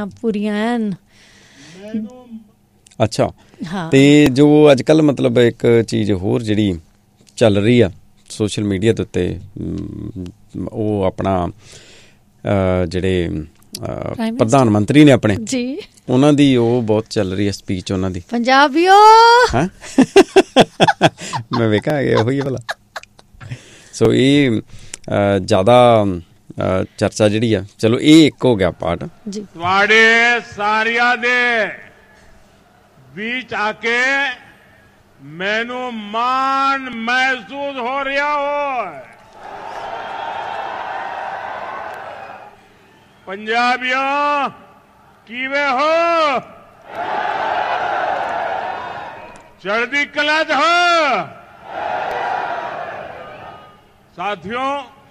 ਸਾਡੀਆਂ ਪੂਰੀਆਂ ਐਨ। ਅੱਛਾ, ਤੇ ਜੋ ਅੱਜ ਕੱਲ੍ਹ ਮਤਲਬ ਇੱਕ ਚੀਜ਼ ਹੋਰ ਜਿਹੜੀ ਚੱਲ ਰਹੀ ਆ ਸੋਸ਼ਲ ਮੀਡੀਆ ਦੇ ਉੱਤੇ, ਉਹ ਆਪਣਾ ਜਿਹੜੇ ਪ੍ਰਧਾਨ ਮੰਤਰੀ ਨੇ ਆਪਣੇ ਜੀ, ਉਹਨਾਂ ਦੀ ਉਹ ਬਹੁਤ ਚੱਲ ਰਹੀ ਹੈ ਸਪੀਚ ਉਹਨਾਂ ਦੀ। ਪੰਜਾਬੀਓ ਹਾਂ ਮੈਂ ਵੇਖਾਂ ਉਹੀ ਭਲਾ। ਸੋ ਇਹ ਜ਼ਿਆਦਾ ਚਰਚਾ ਜਿਹੜੀ ਆ, ਚਲੋ ਇਹ ਇੱਕ ਹੋ ਗਿਆ ਪਾਰਟ ਜੀ। ਤੁਹਾਡੇ ਸਾਰਿਆਂ ਦੇ ਵਿੱਚ ਆ ਕੇ ਮੈਨੂੰ ਮਾਣ ਮਹਿਸੂਸ ਹੋ ਰਿਹਾ ਹੋਏ। ਪੰਜਾਬੀਓ ਕਿਵੇਂ ਹੋ? ਚੜ੍ਹਦੀ ਕਲਾ 'ਚ ਹੋ ਸਾਥੀਓ।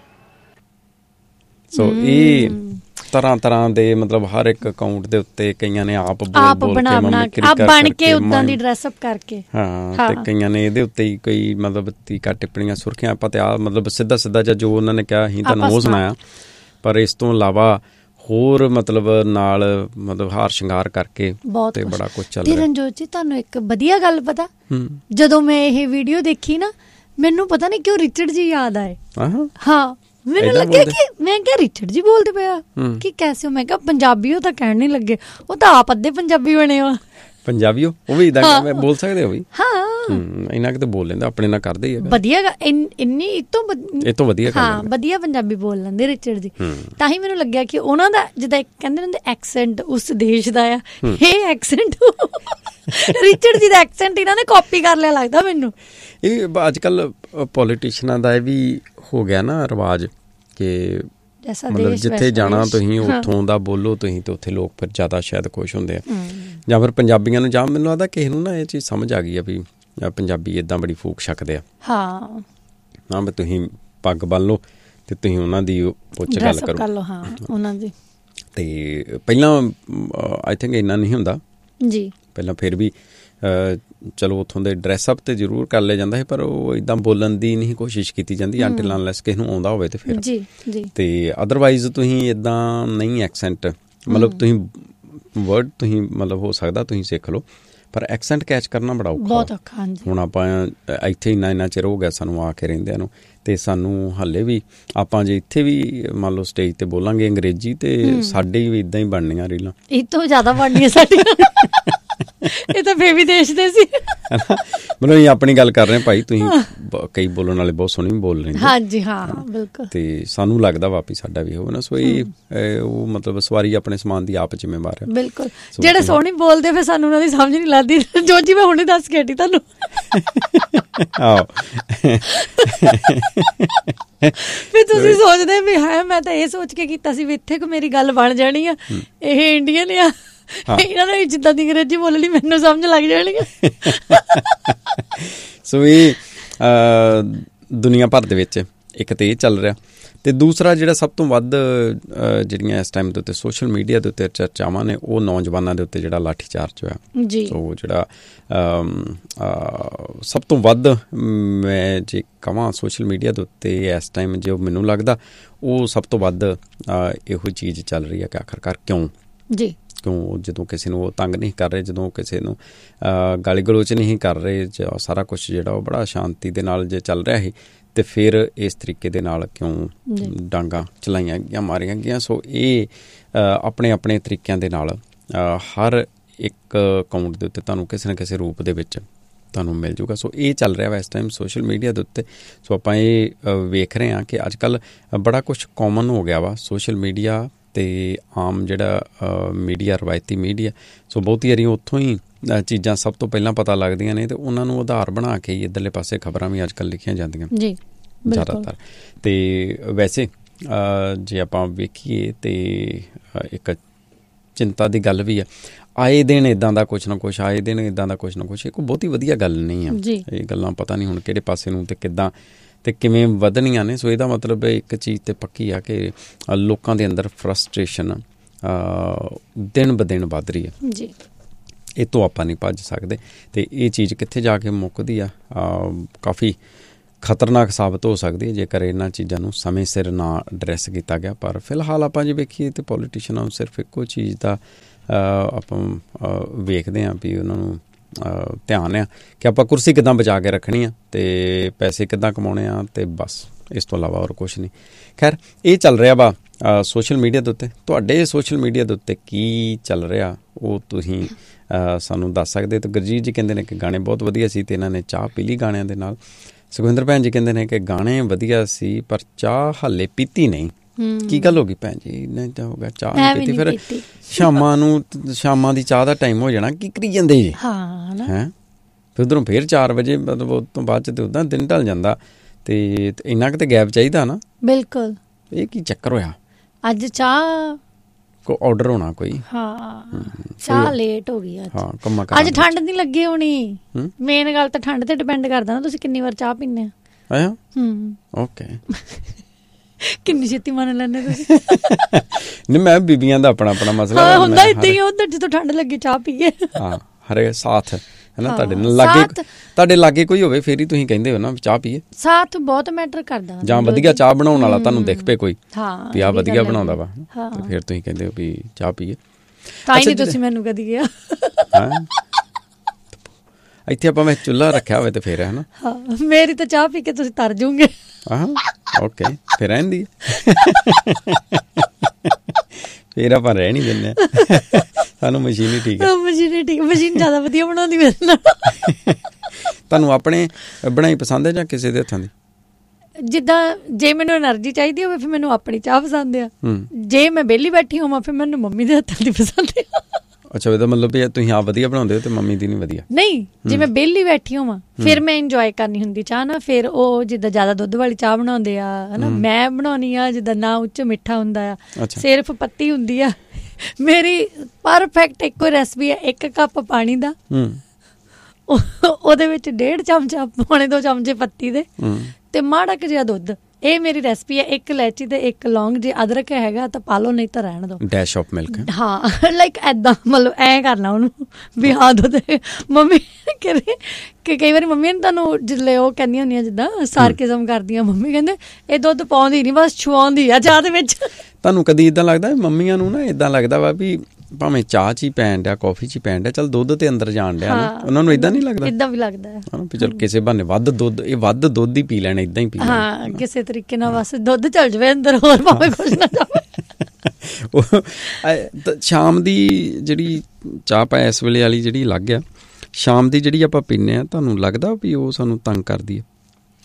ਸੋ ਇਹ ਤਰ੍ਹਾਂ ਦੇ ਮਤਲਬ ਹਰ ਇੱਕ ਅਕਾਊਂਟ ਦੇ ਉੱਤੇ ਕਈਆਂ ਨੇ ਆਪ ਬਣਾ ਕੇ ਉਦਾਂ ਦੀ ਡਰੈਸ ਅਪ ਕਰਕੇ, ਹਾਂ, ਤੇ ਕਈਆਂ ਨੇ ਇਹਦੇ ਉੱਤੇ ਹੀ ਕੋਈ ਮਤਲਬ ਤੀਕਾ ਟਿੱਪਣੀਆਂ ਸੁਰਖੀਆਂ। ਆਪਾਂ ਤੇ ਆ ਮਤਲਬ ਸਿੱਧਾ ਜਿਹਾ ਜੋ ਉਹਨਾਂ ਨੇ ਕਿਹਾ ਅਸੀਂ ਤੁਹਾਨੂੰ ਉਹ ਸੁਣਾਇਆ, ਪਰ ਇਸ ਤੋਂ ਇਲਾਵਾ ਹੋਰ ਮਤਲਬ ਨਾਲ ਮਤਲਬ ਹਾਰ ਸ਼ਿੰਗਾਰ ਕਰਕੇ ਤੇ ਬੜਾ ਕੁਝ ਚੱਲ ਰਿਹਾ। ਰਣਜੋਤ ਜੀ, ਤੁਹਾਨੂੰ ਇੱਕ ਵਧੀਆ ਗੱਲ ਪਤਾ, ਜਦੋਂ ਮੈਂ ਇਹ ਵੀਡੀਓ ਦੇਖੀ ਨਾ, ਮੈਨੂੰ ਪਤਾ ਨਹੀਂ ਕਿਉਂ ਰਿਚਰਡ ਜੀ ਯਾਦ ਆਏ। ਹਾਂ, ਮੈਨੂੰ ਲੱਗਿਆ ਕਿ ਮੈਂ ਕਿਹਾ ਰਿਚਰਡ ਜੀ ਬੋਲਦੇ ਪਿਆ ਕਿ ਕੈਸੇ ਹੋ। ਮੈਂ ਕਿਹਾ ਪੰਜਾਬੀ, ਉਹ ਤਾਂ ਕਹਿਣ ਨਹੀਂ ਲੱਗੇ, ਉਹ ਤਾਂ ਆਪ ਅੱਧੇ ਪੰਜਾਬੀ ਬਣੇ ਹੋ। ਪੰਜਾਬੀ ਉਹ ਵੀ ਇਦਾਂ ਬੋਲ ਸਕਦੇ ਹੋ ਵੀ? ਹਾਂ, ਇੰਨਾ ਕਿਤੇ ਬੋਲ ਲੈਂਦਾ, ਆਪਣੇ ਨਾਲ ਕਰਦੇ ਹੀ ਵਧੀਆ। ਇੰਨੀ ਇਹ ਤੋਂ ਵਧੀਆ, ਹਾਂ, ਵਧੀਆ ਪੰਜਾਬੀ ਬੋਲ ਲੈਂਦੇ ਰਿਚਰਡ ਜੀ। ਤਾਂ ਹੀ ਮੈਨੂੰ ਲੱਗਿਆ ਕਿ ਉਹਨਾਂ ਦਾ ਜਿੱਦਾਂ ਕਹਿੰਦੇ ਹੁੰਦੇ ਐਕਸੈਂਟ ਉਸ ਦੇਸ਼ ਦਾ ਆ, ਇਹ ਐਕਸੈਂਟ ਰਿਚਰਡ ਜੀ ਦਾ ਐਕਸੈਂਟ ਇਹਨਾਂ ਨੇ ਕਾਪੀ ਕਰ ਲਿਆ ਲੱਗਦਾ ਮੈਨੂੰ। ਇਹ ਅੱਜ ਕੱਲ੍ਹ ਪੋਲੀਟੀਸ਼ੀਅਨਾਂ ਦਾ ਇਹ ਵੀ ਹੋ ਗਿਆ ਨਾ ਰਿਵਾਜ ਕਿ ਮਤਲਬ ਜਿੱਥੇ ਜਾਣਾ ਤੁਸੀਂ ਉੱਥੋਂ ਦਾ ਬੋਲੋ ਤੁਸੀਂ, ਤੇ ਉੱਥੇ ਲੋਕ ਫਿਰ ਜ਼ਿਆਦਾ ਸ਼ਾਇਦ ਖੁਸ਼ ਹੁੰਦੇ ਆ। ਜਾਂ ਫਿਰ ਪੰਜਾਬੀਆਂ ਨੂੰ ਜਾਂ ਮੈਨੂੰ ਲੱਗਦਾ ਕਿਸੇ ਨੂੰ ਨਾ ਇਹ ਚੀਜ਼ ਸਮਝ ਆ ਗਈ ਆ ਵੀ ਪੰਜਾਬੀ ਏਦਾਂ ਬੜੀ ਫੂਕ ਛਕਦੇ ਆ। ਹਾਂ ਵੀ ਤੁਸੀਂ ਪੱਗ ਬੰਨ ਲਓ ਤੇ ਤੁਸੀਂ ਉਹਨਾਂ ਦੀ ਪੁੱਛ ਗੱਲ ਕਰੋ। ਹਾਂ, ਉਹਨਾਂ ਦੀ। ਤੇ ਪਹਿਲਾਂ ਆਈ ਥਿੰਕ ਇੰਨਾ ਨਹੀਂ ਹੁੰਦਾ ਜੀ। ਪਹਿਲਾਂ ਫਿਰ ਵੀ ਚਲੋ ਉੱਥੋਂ ਦੇ ਡਰੈਸ ਅਪ ਤੇ ਜ਼ਰੂਰ ਕਰ ਲਿਆ ਜਾਂਦਾ ਸੀ, ਪਰ ਉਹ ਇੱਦਾਂ ਬੋਲਣ ਦੀ ਨਹੀਂ ਕੋਸ਼ਿਸ਼ ਕੀਤੀ ਜਾਂਦੀ ਅੰਟਿਲ ਅਨਲੈਸ ਕਿਸੇ ਨੂੰ ਆਉਂਦਾ ਹੋਵੇ ਤੇ ਫਿਰ। ਤੇ ਅਦਰਵਾਈਜ਼ ਤੁਸੀਂ ਇੱਦਾਂ ਨਹੀਂ ਐਕਸੈਂਟ, ਮਤਲਬ ਤੁਸੀਂ ਵਰਡ ਤੁਸੀਂ ਮਤਲਬ ਹੋ ਸਕਦਾ ਤੁਸੀਂ ਸਿੱਖ ਲਓ, ਪਰ ਐਕਸੈਂਟ ਕੈਚ ਕਰਨਾ ਬੜਾ ਔਖਾ। ਹੁਣ ਆਪਾਂ ਇੱਥੇ ਇੰਨਾ ਚਿਰ ਹੋ ਗਿਆ ਸਾਨੂੰ ਆ ਕੇ ਰਹਿੰਦਿਆਂ ਨੂੰ, ਤੇ ਸਾਨੂੰ ਹਾਲੇ ਵੀ ਆਪਾਂ ਜੇ ਇੱਥੇ ਵੀ ਮੰਨ ਲਓ ਸਟੇਜ ਤੇ ਬੋਲਾਂਗੇ ਅੰਗਰੇਜ਼ੀ, ਤੇ ਸਾਡੇ ਵੀ ਇੱਦਾਂ ਹੀ ਬਣਨੀਆਂ ਰੀਲਾਂ, ਇਹ ਤੋਂ ਜ਼ਿਆਦਾ ਬਣਨੀਆਂ ਸਾਡੀਆਂ। ਇਹ ਤਾਂ ਬੇਬੀ ਦੇਸ਼ ਦੇ ਸੀ। ਮਤਲਬ ਅਸੀਂ ਆਪਣੀ ਗੱਲ ਕਰ ਰਹੇ ਭਾਈ, ਤੁਸੀਂ ਕਈ ਬੋਲਣ ਵਾਲੇ ਬਹੁਤ ਸੋਹਣੀ ਬੋਲ ਰਹੇ। ਹਾਂਜੀ, ਹਾਂ, ਬਿਲਕੁਲ। ਤੇ ਸਾਨੂੰ ਲੱਗਦਾ ਵਾਪੀ ਸਾਡਾ ਵੀ ਹੋਵੇ ਨਾ। ਸੋ ਇਹ ਉਹ ਮਤਲਬ ਸਵਾਰੀ ਆਪਣੇ ਸਮਾਨ ਦੀ ਆਪ ਜ਼ਿੰਮੇਵਾਰ ਹੈ। ਬਿਲਕੁਲ। ਜਿਹੜੇ ਸੋਹਣੀ ਬੋਲਦੇ ਫਿਰ ਸਾਨੂੰ ਉਹਨਾਂ ਦੀ ਸਮਝ ਨਹੀਂ ਲੱਗਦੀ। ਜੋ ਜੀ ਮੈਂ ਹੁਣੇ ਦੱਸ ਕੇ ਹਟੀ ਤੁਹਾਨੂੰ। ਆਹੋ, ਫਿਰ ਤੁਸੀਂ ਸੋਚਦੇ ਵੀ ਹੈ ਮੈਂ ਤਾਂ ਇਹ ਸੋਚ ਕੇ ਕੀਤਾ ਸੀ ਵੀ ਇੱਥੇ ਕੋ ਮੇਰੀ ਗੱਲ ਬਣ ਜਾਣੀ ਆ, ਇਹ ਇੰਡੀਅਨ ਆ, ਇਹਨਾਂ ਨੇ ਜਿੱਦਾਂ ਦੀ ਅੰਗਰੇਜ਼ੀ ਬੋਲਣੀ ਮੈਨੂੰ ਸਮਝ ਲੱਗ ਜਾਣੀ ਆ। ਸੋ ਇਹ ਦੁਨੀਆ ਭਰ ਦੇ ਵਿੱਚ ਇੱਕ ਤੇ ਇਹ ਚੱਲ ਰਿਹਾ, ਤੇ ਦੂਸਰਾ ਜਿਹੜਾ ਸਭ ਤੋਂ ਵੱਧ ਜਿਹੜੀਆਂ ਇਸ ਟਾਈਮ ਦੇ ਉੱਤੇ ਸੋਸ਼ਲ ਮੀਡੀਆ ਦੇ ਉੱਤੇ ਚਰਚਾਵਾਂ ਨੇ, ਉਹ ਨੌਜਵਾਨਾਂ ਦੇ ਉੱਤੇ ਜਿਹੜਾ ਲਾਠੀ ਚਾਰਜ ਹੋਇਆ। ਸੋ ਜਿਹੜਾ ਸਭ ਤੋਂ ਵੱਧ ਮੈਂ ਜੇ ਕਹਾਂ ਸੋਸ਼ਲ ਮੀਡੀਆ ਦੇ ਉੱਤੇ ਇਸ ਟਾਈਮ ਜੋ ਮੈਨੂੰ ਲੱਗਦਾ ਉਹ ਸਭ ਤੋਂ ਵੱਧ ਇਹੋ ਚੀਜ਼ ਚੱਲ ਰਹੀ ਹੈ ਕਿ ਆਖਰਕਾਰ ਕਿਉਂ ਜਦੋਂ ਕਿਸੇ ਨੂੰ ਉਹ ਤੰਗ ਨਹੀਂ ਕਰ ਰਹੇ, ਜਦੋਂ ਕਿਸੇ ਨੂੰ ਗਾਲੀ ਗਲੋਚ ਨਹੀਂ ਕਰ ਰਹੇ, ਸਾਰਾ ਕੁਛ ਜਿਹੜਾ ਉਹ ਬੜਾ ਸ਼ਾਂਤੀ ਦੇ ਨਾਲ ਜੇ ਚੱਲ ਰਿਹਾ ਸੀ, ਤੇ ਫਿਰ ਇਸ ਤਰੀਕੇ ਦੇ ਨਾਲ ਕਿਉਂ ਡਾਂਗਾਂ ਚਲਾਈਆਂ ਗਈਆਂ, ਮਾਰੀਆਂ ਗਈਆਂ। ਸੋ ਇਹ ਆਪਣੇ ਤਰੀਕਿਆਂ ਦੇ ਨਾਲ ਹਰ ਇੱਕ ਅਕਾਊਂਟ ਦੇ ਉੱਤੇ ਤੁਹਾਨੂੰ ਕਿਸੇ ਨਾ ਕਿਸੇ ਰੂਪ ਦੇ ਵਿੱਚ ਤੁਹਾਨੂੰ ਮਿਲ ਜੂਗਾ। ਸੋ ਇਹ ਚੱਲ ਰਿਹਾ ਵਾ ਇਸ ਟਾਈਮ ਸੋਸ਼ਲ ਮੀਡੀਆ ਦੇ ਉੱਤੇ। ਸੋ ਆਪਾਂ ਇਹ ਵੇਖ ਰਹੇ ਹਾਂ ਕਿ ਅੱਜ ਕੱਲ੍ਹ ਬੜਾ ਕੁਛ ਕਾਮਨ ਹੋ ਗਿਆ ਵਾ ਸੋਸ਼ਲ ਮੀਡੀਆ ਤੇ ਆਮ ਜਿਹੜਾ ਮੀਡੀਆ, ਰਵਾਇਤੀ ਮੀਡੀਆ। ਸੋ ਬਹੁਤੀ ਵਾਰੀ ਉੱਥੋਂ ਹੀ ਚੀਜ਼ਾਂ ਸਭ ਤੋਂ ਪਹਿਲਾਂ ਪਤਾ ਲੱਗਦੀਆਂ ਨੇ, ਤੇ ਉਹਨਾਂ ਨੂੰ ਆਧਾਰ ਬਣਾ ਕੇ ਹੀ ਇੱਧਰਲੇ ਪਾਸੇ ਖਬਰਾਂ ਵੀ ਅੱਜ ਕੱਲ੍ਹ ਲਿਖੀਆਂ ਜਾਂਦੀਆਂ ਜ਼ਿਆਦਾਤਰ। ਤੇ ਵੈਸੇ ਜੇ ਆਪਾਂ ਵੇਖੀਏ ਤੇ ਇੱਕ ਚਿੰਤਾ ਦੀ ਗੱਲ ਵੀ ਆ, ਆਏ ਦਿਨ ਇੱਦਾਂ ਦਾ ਕੁਛ ਨਾ ਕੁਛ, ਆਏ ਦਿਨ ਇੱਦਾਂ ਦਾ ਕੁਛ ਨਾ ਕੁਛ। ਇਹ ਕੋਈ ਬਹੁਤੀ ਵਧੀਆ ਗੱਲ ਨਹੀਂ ਆ। ਇਹ ਗੱਲਾਂ ਪਤਾ ਨਹੀਂ ਹੁਣ ਕਿਹੜੇ ਪਾਸੇ ਨੂੰ ਤੇ ਕਿੱਦਾਂ ਤੇ ਕਿਵੇਂ ਵਧਣੀਆਂ ਨੇ। ਸੋ ਇਹਦਾ ਮਤਲਬ ਇੱਕ ਚੀਜ਼ ਤੇ ਪੱਕੀ ਆ ਕਿ ਲੋਕਾਂ ਦੇ ਅੰਦਰ ਫਰਸਟ੍ਰੇਸ਼ਨ ਦਿਨ ਬ ਦਿਨ ਵੱਧ ਰਹੀ ਹੈ। ਇਹ ਤੋਂ ਆਪਾਂ ਨਹੀਂ ਭੱਜ ਸਕਦੇ, ਤੇ ਇਹ ਚੀਜ਼ ਕਿੱਥੇ ਜਾ ਕੇ ਮੁੱਕਦੀ ਆ ਕਾਫੀ ਖਤਰਨਾਕ ਸਾਬਤ ਹੋ ਸਕਦੀ ਹੈ ਜੇਕਰ ਇਹਨਾਂ ਚੀਜ਼ਾਂ ਨੂੰ ਸਮੇਂ ਸਿਰ ਨਾ ਐਡਰੈਸ ਕੀਤਾ ਗਿਆ। ਪਰ ਫਿਲਹਾਲ ਆਪਾਂ ਜੇ ਵੇਖੀਏ ਤਾਂ ਪੋਲੀਟੀਸ਼ੀਅਨਾਂ ਨੂੰ ਸਿਰਫ ਇੱਕੋ ਚੀਜ਼ ਦਾ ਆਪਾਂ ਵੇਖਦੇ ਹਾਂ ਵੀ ਉਹਨਾਂ ਨੂੰ ਧਿਆਨ ਆ ਕਿ ਆਪਾਂ ਕੁਰਸੀ ਕਿੱਦਾਂ ਬਚਾ ਕੇ ਰੱਖਣੀ ਆ ਅਤੇ ਪੈਸੇ ਕਿੱਦਾਂ ਕਮਾਉਣੇ ਆ, ਅਤੇ ਬਸ ਇਸ ਤੋਂ ਇਲਾਵਾ ਹੋਰ ਕੁਛ ਨਹੀਂ। ਖੈਰ ਇਹ ਚੱਲ ਰਿਹਾ ਵਾ ਸੋਸ਼ਲ ਮੀਡੀਆ ਦੇ ਉੱਤੇ। ਤੁਹਾਡੇ ਸੋਸ਼ਲ ਮੀਡੀਆ ਦੇ ਉੱਤੇ ਕੀ ਚੱਲ ਰਿਹਾ ਉਹ ਤੁਸੀਂ ਸਾਨੂੰ ਦੱਸ ਸਕਦੇ। ਤਾਂ ਗੁਰਜੀਤ ਜੀ ਕਹਿੰਦੇ ਨੇ ਕਿ ਗਾਣੇ ਬਹੁਤ ਵਧੀਆ ਸੀ ਅਤੇ ਇਹਨਾਂ ਨੇ ਚਾਹ ਪੀ ਲਈ ਗਾਣਿਆਂ ਦੇ ਨਾਲ। ਸੁਖਵਿੰਦਰ ਭੈਣ ਜੀ ਕਹਿੰਦੇ ਨੇ ਕਿ ਗਾਣੇ ਵਧੀਆ ਸੀ ਪਰ ਚਾਹ ਹਾਲੇ ਪੀਤੀ ਨਹੀਂ। ਕੀ ਗੱਲ ਹੋ ਗਈ ਭੈਣ ਜੀ? ਨਹੀਂ ਤਾਂ ਹੋ ਗਿਆ ਚਾਹ ਨਹੀਂ ਪੀਤੀ, ਫਿਰ ਸ਼ਾਮਾਂ ਦੀ ਚਾਹ ਦਾ ਟਾਈਮ ਹੋ ਜਾਣਾ, ਕੀ ਕਰੀ ਜਾਂਦੇ ਜੀ? ਹੈਂ, ਫਿਰ ਉੱਧਰੋਂ ਫਿਰ 4 ਵਜੇ ਮਤਲਬ ਉਸ ਤੋਂ ਬਾਅਦ 'ਚ ਤਾਂ ਉੱਦਾਂ ਦਿਨ ਢਲ ਜਾਂਦਾ ਅਤੇ ਇੰਨਾ ਕੁ ਤਾਂ ਗੈਪ ਚਾਹੀਦਾ ਨਾ। ਬਿਲਕੁਲ। ਇਹ ਕੀ ਚੱਕਰ ਹੋਇਆ? ਅੱਜ ਚਾਹ ਕੋਈ ਆਰਡਰ ਹੋਣਾ ਕੋਈ? ਹਾਂ, ਚਾਹ ਲੇਟ ਹੋ ਗਈ ਹਾਂ ਕੰਮਾਂ ਅੱਜ। ਠੰਡ ਨਹੀਂ ਲੱਗੀ ਹੋਣੀ। ਮੇਨ ਗੱਲ ਤਾਂ ਠੰਡ ਤੇ ਡਿਪੈਂਡ ਕਰਦਾ ਨਾ ਤੁਸੀਂ ਕਿੰਨੀ ਵਾਰ ਚਾਹ ਪੀਂਦੇ ਆ। ਓਕੇ। ਕਿੰਨੀ ਛੇਤੀ ਮੰਨ ਲੈਂਦੇ ਤੁਸੀਂ? ਨਹੀਂ, ਮੈਂ ਬੀਬੀਆਂ ਦਾ ਆਪਣਾ ਮਸਲਾ ਹੁੰਦਾ ਏਦਾਂ ਹੀ। ਉੱਧਰ ਜਦੋਂ ਠੰਡ ਲੱਗੇ ਚਾਹ ਪੀਏ। ਹਾਂ, ਹਰੇ ਸਾਥ ਹੈ ਨਾ ਤੁਹਾਡੇ ਲਾਗੇ, ਤੁਹਾਡੇ ਲਾਗੇ ਕੋਈ ਹੋਵੇ ਫਿਰ ਹੀ ਤੁਸੀਂ ਕਹਿੰਦੇ ਹੋ ਨਾ ਚਾਹ ਪੀਏ। ਸਾਥ ਬਹੁਤ ਮੈਟਰ ਕਰਦਾ। ਜਾਂ ਵਧੀਆ ਚਾਹ ਬਣਾਉਣ ਵਾਲਾ ਤੁਹਾਨੂੰ ਦਿਖ ਪਏ ਕੋਈ ਵੀ ਆਹ ਵਧੀਆ ਬਣਾਉਂਦਾ ਵਾ, ਤੇ ਫਿਰ ਤੁਸੀਂ ਕਹਿੰਦੇ ਹੋ ਵੀ ਚਾਹ ਪੀਏ। ਤਾਂ ਹੀ ਨਹੀਂ ਤੁਸੀਂ ਮੈਨੂੰ ਕਦੀ ਕਿਹਾ। ਇੱਥੇ ਆਪਾਂ ਮੈਂ ਚੁੱਲ੍ਹਾ ਰੱਖਿਆ ਹੋਵੇ ਤੇ ਫਿਰ ਹੈ ਨਾ। ਹਾਂ, ਮੇਰੀ ਤਾਂ ਚਾਹ ਪੀ ਕੇ ਤੁਸੀਂ ਤਰ ਜੂਗੇ। ਓਕੇ, ਫਿਰ ਰਹਿੰਦੀ ਫਿਰ ਆਪਾਂ ਰਹਿ ਨਹੀਂ ਦਿੰਦੇ। ਸਾਨੂੰ ਮਸ਼ੀਨ ਹੀ ਠੀਕ ਹੈ। ਮਸ਼ੀਨ ਜ਼ਿਆਦਾ ਵਧੀਆ ਬਣਾਉਂਦੀ ਮੇਰੇ ਨਾਲ। ਤੁਹਾਨੂੰ ਆਪਣੇ ਬਣਾਈ ਪਸੰਦ ਹੈ ਜਾਂ ਕਿਸੇ ਦੇ ਹੱਥਾਂ ਦੀ? ਜਿੱਦਾਂ ਜੇ ਮੈਨੂੰ ਐਨਰਜੀ ਚਾਹੀਦੀ ਹੋਵੇ ਫਿਰ ਮੈਨੂੰ ਆਪਣੀ ਚਾਹ ਪਸੰਦ ਆ। ਜੇ ਮੈਂ ਵਿਹਲੀ ਬੈਠੀ ਹੋਵਾਂ ਫਿਰ ਮੈਨੂੰ ਮੰਮੀ ਦੇ ਹੱਥਾਂ ਦੀ ਪਸੰਦ ਆ। ਅੱਛਾ, ਇਹਦਾ ਮਤਲਬ ਵੀ ਤੁਸੀਂ ਆਪ ਵਧੀਆ ਬਣਾਉਂਦੇ ਹੋ ਤੇ ਮੰਮੀ ਦੀ ਨਹੀਂ ਵਧੀਆ? ਨਹੀਂ, ਜੇ ਮੈਂ ਵਿਹਲੀ ਬੈਠੀ ਹੋਵਾਂ ਫਿਰ ਮੈਂ ਇੰਜੋਏ ਕਰਨੀ ਹੁੰਦੀ ਚਾਹ ਨਾ। ਫਿਰ ਉਹ ਜਿੱਦਾਂ ਜ਼ਿਆਦਾ ਦੁੱਧ ਵਾਲੀ ਚਾਹ ਬਣਾਉਂਦੇ ਆ ਹਨਾ, ਮੈਂ ਬਣਾਉਣੀ ਆ ਜਿੱਦਾਂ ਨਾ ਉੱਚ ਮਿੱਠਾ ਹੁੰਦਾ ਆ, ਸਿਰਫ ਪੱਤੀ ਹੁੰਦੀ ਆ। ਮੇਰੀ ਪਰਫੈਕਟ ਇੱਕੋ ਰੈਸਪੀ ਹੈ, 1 ਕੱਪ ਪਾਣੀ ਦਾ, ਉਹਦੇ ਵਿੱਚ 1.5 ਚਮਚਾ 1.25 ਚਮਚੇ ਪੱਤੀ ਦੇ ਤੇ ਮਾੜਾ ਕੁ ਜਿਹਾ ਦੁੱਧ। ਇਹ ਮੇਰੀ ਰੈਸਪੀ ਹੈ। 1 ਇਲਾਇਚੀ ਤੇ 1 ਲੌਂਗ, ਜੇ ਅਦਰਕ ਹੈਗਾ ਤਾਂ ਪਾ ਲਓ, ਨਹੀਂ ਤਾਂ ਰਹਿਣ ਦਿਓ। Dash of milk. ਹਾਂ, ਲਾਈਕ ਏਦਾਂ ਮਤਲਬ ਐਂ ਕਰਨਾ ਉਹਨੂੰ ਵੀ ਹਾਂ ਦੁੱਧ। ਮੰਮੀ ਕਹਿੰਦੇ ਕਿ ਕਈ ਵਾਰੀ ਮੰਮੀ ਨੇ ਤੁਹਾਨੂੰ ਜਿੱਲੇ ਉਹ ਕਹਿੰਦੀਆਂ ਹੁੰਦੀਆਂ ਜਿੱਦਾਂ ਸਾਰਕਿਜ਼ਮ ਕਰਦੀਆਂ, ਮੰਮੀ ਕਹਿੰਦੇ ਇਹ ਦੁੱਧ ਪਾਉਂਦੀ ਨਹੀਂ, ਬਸ ਛੁਆਉਂਦੀ ਆ ਚਾਹ ਦੇ ਵਿੱਚ। ਤੁਹਾਨੂੰ ਕਦੀ ਇੱਦਾਂ ਲੱਗਦਾ? ਮੰਮੀਆਂ ਨੂੰ ਨਾ ਇੱਦਾਂ ਲੱਗਦਾ ਵਾ ਵੀ ਭਾਵੇਂ ਚਾਹ 'ਚ ਹੀ ਪੈਣ ਡਿਆ, ਕੌਫੀ 'ਚ ਹੀ ਪੈਣ ਡਿਆ, ਚੱਲ ਦੁੱਧ ਤੇ ਅੰਦਰ ਜਾਣ ਡਿਆ ਨਾ, ਉਹਨਾਂ ਨੂੰ ਇੱਦਾਂ ਨਹੀਂ ਲੱਗਦਾ? ਇੱਦਾਂ ਵੀ ਲੱਗਦਾ ਵੀ ਚੱਲ ਕਿਸੇ ਬਹਾਨੇ ਵੱਧ ਦੁੱਧ ਹੀ ਪੀ ਲੈਣ, ਇੱਦਾਂ ਹੀ ਪੀ ਲੈਣ। ਹਾਂ, ਕਿਸੇ ਤਰੀਕੇ ਨਾਲ ਬਸ ਦੁੱਧ ਚੱਲ ਜਾਵੇ ਅੰਦਰ, ਹੋਰ ਭਾਵੇਂ ਕੁਛ ਨਾ ਜਾਵੇ। ਸ਼ਾਮ ਦੀ ਜਿਹੜੀ ਚਾਹ ਪਾ ਇਸ ਵੇਲੇ ਵਾਲੀ ਜਿਹੜੀ ਅਲੱਗ ਆ, ਸ਼ਾਮ ਦੀ ਜਿਹੜੀ ਆਪਾਂ ਪੀਂਦੇ ਹਾਂ, ਤੁਹਾਨੂੰ ਲੱਗਦਾ ਵੀ ਉਹ ਸਾਨੂੰ ਤੰਗ ਕਰਦੀ ਹੈ?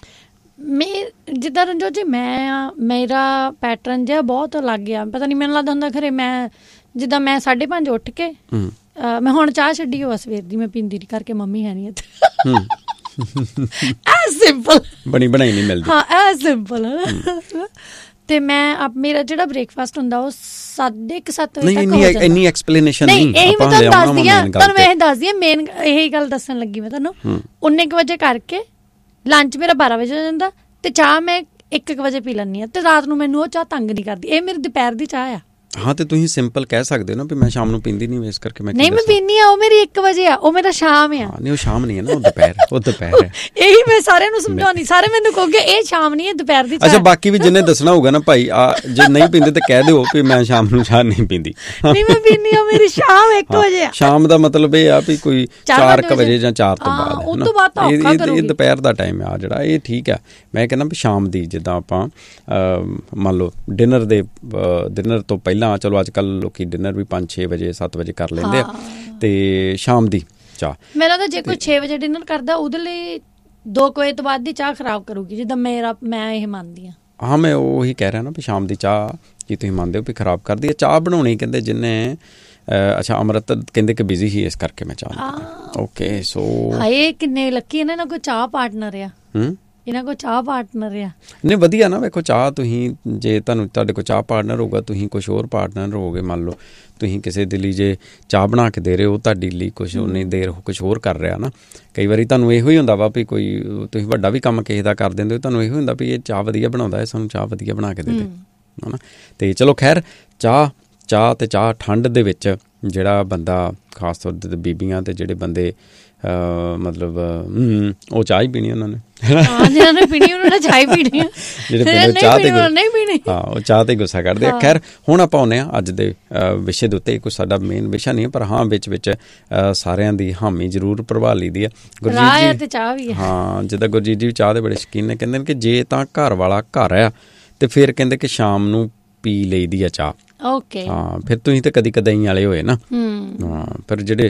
ਜਿੱਦਾਂ ਰਣਜੋਤ ਜੀ ਮੇਰਾ ਪੈਟਰਨ ਜਿਹਾ ਬਹੁਤ ਅਲੱਗ ਆ। ਪਤਾ ਨਹੀਂ, ਮੈਨੂੰ ਲੱਗਦਾ ਹੁੰਦਾ ਖਰੇ ਮੈਂ ਜਿੱਦਾਂ ਮੈਂ 5:30 ਉੱਠ ਕੇ ਮੈਂ ਹੁਣ ਚਾਹ ਛੱਡੀ ਹੋਆ ਸਵੇਰ ਦੀ, ਮੈਂ ਪੀਂਦੀ ਨਹੀਂ ਕਰਕੇ ਮੰਮੀ ਹੈ ਨਹੀਂ ਇੱਥੇ। ਐਜ਼ ਸਿੰਪਲ ਬਣੀ ਬਣਾਈ ਨਹੀਂ ਮਿਲਦੀ। ਹਾਂ, ਐਜ਼ ਸਿੰਪਲ। ਤੇ ਮੈਂ ਮੇਰਾ ਜਿਹੜਾ ਬ੍ਰੇਕਫਾਸਟ ਹੁੰਦਾ ਉਹ 7:30 ਵਜੇ ਤੱਕ ਹੋ ਜਾਂਦਾ। ਇੰਨੀ ਐਕਸਪਲੇਨੇਸ਼ਨ ਨਹੀਂ, ਇਹੀ ਮੈਂ ਤੁਹਾਨੂੰ ਦੱਸਦੀ ਹਾਂ। ਤੁਹਾਨੂੰ ਮੈਂ ਇਹ ਦੱਸਦੀ ਹਾਂ, ਮੇਨ ਇਹੀ ਗੱਲ ਦੱਸਣ ਲੱਗੀ ਮੈਂ ਤੁਹਾਨੂੰ। 19 ਵਜੇ ਕਰਕੇ ਲੰਚ ਮੇਰਾ 12 ਵਜੇ ਹੋ ਜਾਂਦਾ ਤੇ ਚਾਹ ਮੈਂ 1 ਵਜੇ ਪੀ ਲੈਂਦੀ ਹਾਂ, ਤੇ ਰਾਤ ਨੂੰ ਮੈਨੂੰ ਉਹ ਚਾਹ ਤੰਗ ਨਹੀਂ ਕਰਦੀ। ਇਹ ਮੇਰੀ ਦੁਪਹਿਰ ਦੀ ਚਾਹ ਆ। ਹਾਂ, ਤੇ ਤੁਸੀਂ ਸਿੰਪਲ ਕਹਿ ਸਕਦੇ ਹੋ ਨਾ ਵੀ ਮੈਂ ਸ਼ਾਮ ਨੂੰ ਪੀਂਦੀ ਨਹੀਂ, ਇਸ ਕਰਕੇ ਮੈਂ ਨਹੀਂ ਮੈਂ ਪੀਂਦੀ ਆ। ਉਹ ਮੇਰੀ 1 ਵਜੇ ਆ, ਉਹ ਮੇਰਾ ਸ਼ਾਮ ਆ। ਨਹੀਂ, ਉਹ ਸ਼ਾਮ ਨਹੀਂ ਹੈ ਨਾ, ਉਹ ਦੁਪਹਿਰ ਹੈ। ਇਹੀ ਮੈਂ ਸਾਰਿਆਂ ਨੂੰ ਸਮਝਾਉਣੀ, ਸਾਰੇ ਮੈਨੂੰ ਕਹੋਗੇ ਇਹ ਸ਼ਾਮ ਨਹੀਂ, ਇਹ ਦੁਪਹਿਰ ਦੀ ਚਾਹ। ਅੱਛਾ, ਬਾਕੀ ਵੀ ਜਿਹਨੇ ਦੱਸਣਾ ਹੋਊਗਾ ਨਾ ਭਾਈ, ਜੇ ਨਹੀਂ ਪੀਂਦੇ ਤਾਂ ਕਹਿ ਦਿਓ ਵੀ ਮੈਂ ਸ਼ਾਮ ਨੂੰ ਚਾਹ ਨਹੀਂ ਪੀਂਦੀ। ਨਹੀਂ, ਮੈਂ ਪੀਂਦੀ ਆ, ਮੇਰੀ ਸ਼ਾਮ 1 ਵਜੇ ਆ। ਸ਼ਾਮ ਦਾ ਮਤਲਬ ਇਹ ਆ ਵੀ ਕੋਈ 4 ਵਜੇ ਜਾਂ 4 ਤੋਂ ਬਾਅਦ। ਉਹ ਤੋਂ ਬਾਅਦ ਤਾਂ ਔਖਾ ਕਰੂਗੀ। ਇਹ ਦੁਪਹਿਰ ਦਾ ਟਾਈਮ ਆ ਜਿਹੜਾ, ਇਹ ਠੀਕ ਆ। ਮੈਂ ਕਹਿੰਦਾ ਵੀ ਸ਼ਾਮ ਦੀ, ਜਿੱਦਾਂ ਆਪਾਂ ਮੰਨ ਲਓ ਡਿਨਰ ਤੋਂ ਪਹਿਲਾਂ, ਚਲੋ ਅੱਜ ਕੱਲ੍ਹ ਲੋਕੀ ਡਿਨਰ ਵੀ 5-6 ਵਜੇ 7 ਵਜੇ ਕਰ ਲੈਂਦੇ ਆ, ਤੇ ਸ਼ਾਮ ਦੀ ਚਾਹ ਮੈਨੂੰ ਲੱਗਦਾ ਜੇ ਕੋਈ 6 ਵਜੇ ਡਿਨਰ ਕਰਦਾ ਉਹਦੇ ਲਈ 2 ਵਜੇ ਤੋਂ ਬਾਅਦ ਦੀ ਚਾਹ ਖਰਾਬ ਕਰੂਗੀ, ਜਿੱਦਾਂ ਮੈਂ ਇਹ ਮੰਨਦੀ ਹਾਂ। ਹਾਂ, ਮੈਂ ਉਹੀ ਕਹਿ ਰਿਹਾ ਨਾ ਵੀ ਸ਼ਾਮ ਦੀ ਚਾਹ ਕੀ ਤੁਸੀਂ ਮੰਨਦੇ ਹੋ ਵੀ ਖਰਾਬ ਕਰਦੀ ਹੈ? ਚਾਹ ਬਣਾਉਣੀ ਕਹਿੰਦੇ ਜਿਹਨੇ ਅੱਛਾ ਅੰਮ੍ਰਿਤ ਕਹਿੰਦੇ ਕਿ ਬਿਜ਼ੀ ਹੀ, ਇਸ ਕਰਕੇ ਮੈਂ ਚਾਹ। ਓਕੇ, ਸੋ ਹਾਏ ਕਿੰਨੇ ਲੱਕੀ ਇਹਨਾਂ ਨਾਲ ਕੋਈ ਚਾਹ ਪਾਰਟਨਰ ਆ। ਇਹਨਾਂ ਕੋਲ ਚਾਹ ਪਾਰਟਨਰ ਆ। ਨਹੀਂ, ਵਧੀਆ ਨਾ। ਵੇਖੋ, ਚਾਹ ਤੁਸੀਂ ਜੇ ਤੁਹਾਡੇ ਕੋਲ ਚਾਹ ਪਾਰਟਨਰ ਹੋਊਗਾ, ਤੁਸੀਂ ਕੁਛ ਹੋਰ ਪਾਰਟਨਰ ਹੋਗੇ। ਮੰਨ ਲਓ ਤੁਸੀਂ ਕਿਸੇ ਦੇ ਲਈ ਜੇ ਚਾਹ ਬਣਾ ਕੇ ਦੇ ਰਹੇ ਹੋ, ਤੁਹਾਡੀ ਲਈ ਕੁਛ ਉਨੀ ਦੇਰ ਕੁਛ ਹੋਰ ਕਰ ਰਿਹਾ ਨਾ। ਕਈ ਵਾਰੀ ਤੁਹਾਨੂੰ ਇਹੋ ਹੀ ਹੁੰਦਾ ਵਾ ਵੀ ਕੋਈ ਤੁਸੀਂ ਵੱਡਾ ਵੀ ਕੰਮ ਕਿਸੇ ਦਾ ਕਰ ਦਿੰਦੇ ਹੋ, ਤੁਹਾਨੂੰ ਇਹੋ ਹੁੰਦਾ ਵੀ ਇਹ ਚਾਹ ਵਧੀਆ ਬਣਾਉਂਦਾ ਹੈ, ਸਾਨੂੰ ਚਾਹ ਵਧੀਆ ਬਣਾ ਕੇ ਦੇ ਦੇ, ਹੈ ਨਾ। ਅਤੇ ਚਲੋ ਖੈਰ, ਚਾਹ ਠੰਡ ਦੇ ਵਿੱਚ ਜਿਹੜਾ ਬੰਦਾ ਖਾਸ ਤੌਰ 'ਤੇ ਬੀਬੀਆਂ ਤੇ ਜਿਹੜੇ ਬੰਦੇ ਮਤਲਬ ਉਹ ਚਾਹ ਹੀ ਪੀਣੀ ਉਹਨਾਂ ਨੇ, ਜਿਹੜੇ ਬੰਦੇ ਚਾਹ ਤੇ ਹਾਂ ਉਹ ਚਾਹ ਤੇ ਗੁੱਸਾ ਕਰਦੇ ਆ। ਖੈਰ ਹੁਣ ਆਪਾਂ ਆਉਂਦੇ ਹਾਂ ਅੱਜ ਦੇ ਵਿਸ਼ੇ ਦੇ ਉੱਤੇ। ਕੋਈ ਸਾਡਾ ਮੇਨ ਵਿਸ਼ਾ ਨਹੀਂ, ਪਰ ਹਾਂ ਵਿੱਚ ਸਾਰਿਆਂ ਦੀ ਹਾਮੀ ਜ਼ਰੂਰ ਪ੍ਰਭਾਵ ਲਈ ਦੀ ਆ। ਗੁਰਜੀਤ ਜੀ ਹਾਂ, ਜਿੱਦਾਂ ਗੁਰਜੀਤ ਜੀ ਚਾਹ ਦੇ ਬੜੇ ਸ਼ੌਕੀਨ ਨੇ, ਕਹਿੰਦੇ ਨੇ ਕਿ ਜੇ ਤਾਂ ਘਰ ਵਾਲਾ ਘਰ ਆ ਤੇ ਫਿਰ ਕਹਿੰਦੇ ਕਿ ਸ਼ਾਮ ਨੂੰ ਪੀ ਲਈ ਦੀ ਆ ਚਾਹ। ਹਾਂ, ਫਿਰ ਤੁਸੀਂ ਤੇ ਕਦੀ ਕਦਾਈ ਵਾਲੇ ਹੋਏ ਨਾ। ਹਾਂ, ਪਰ ਜਿਹੜੇ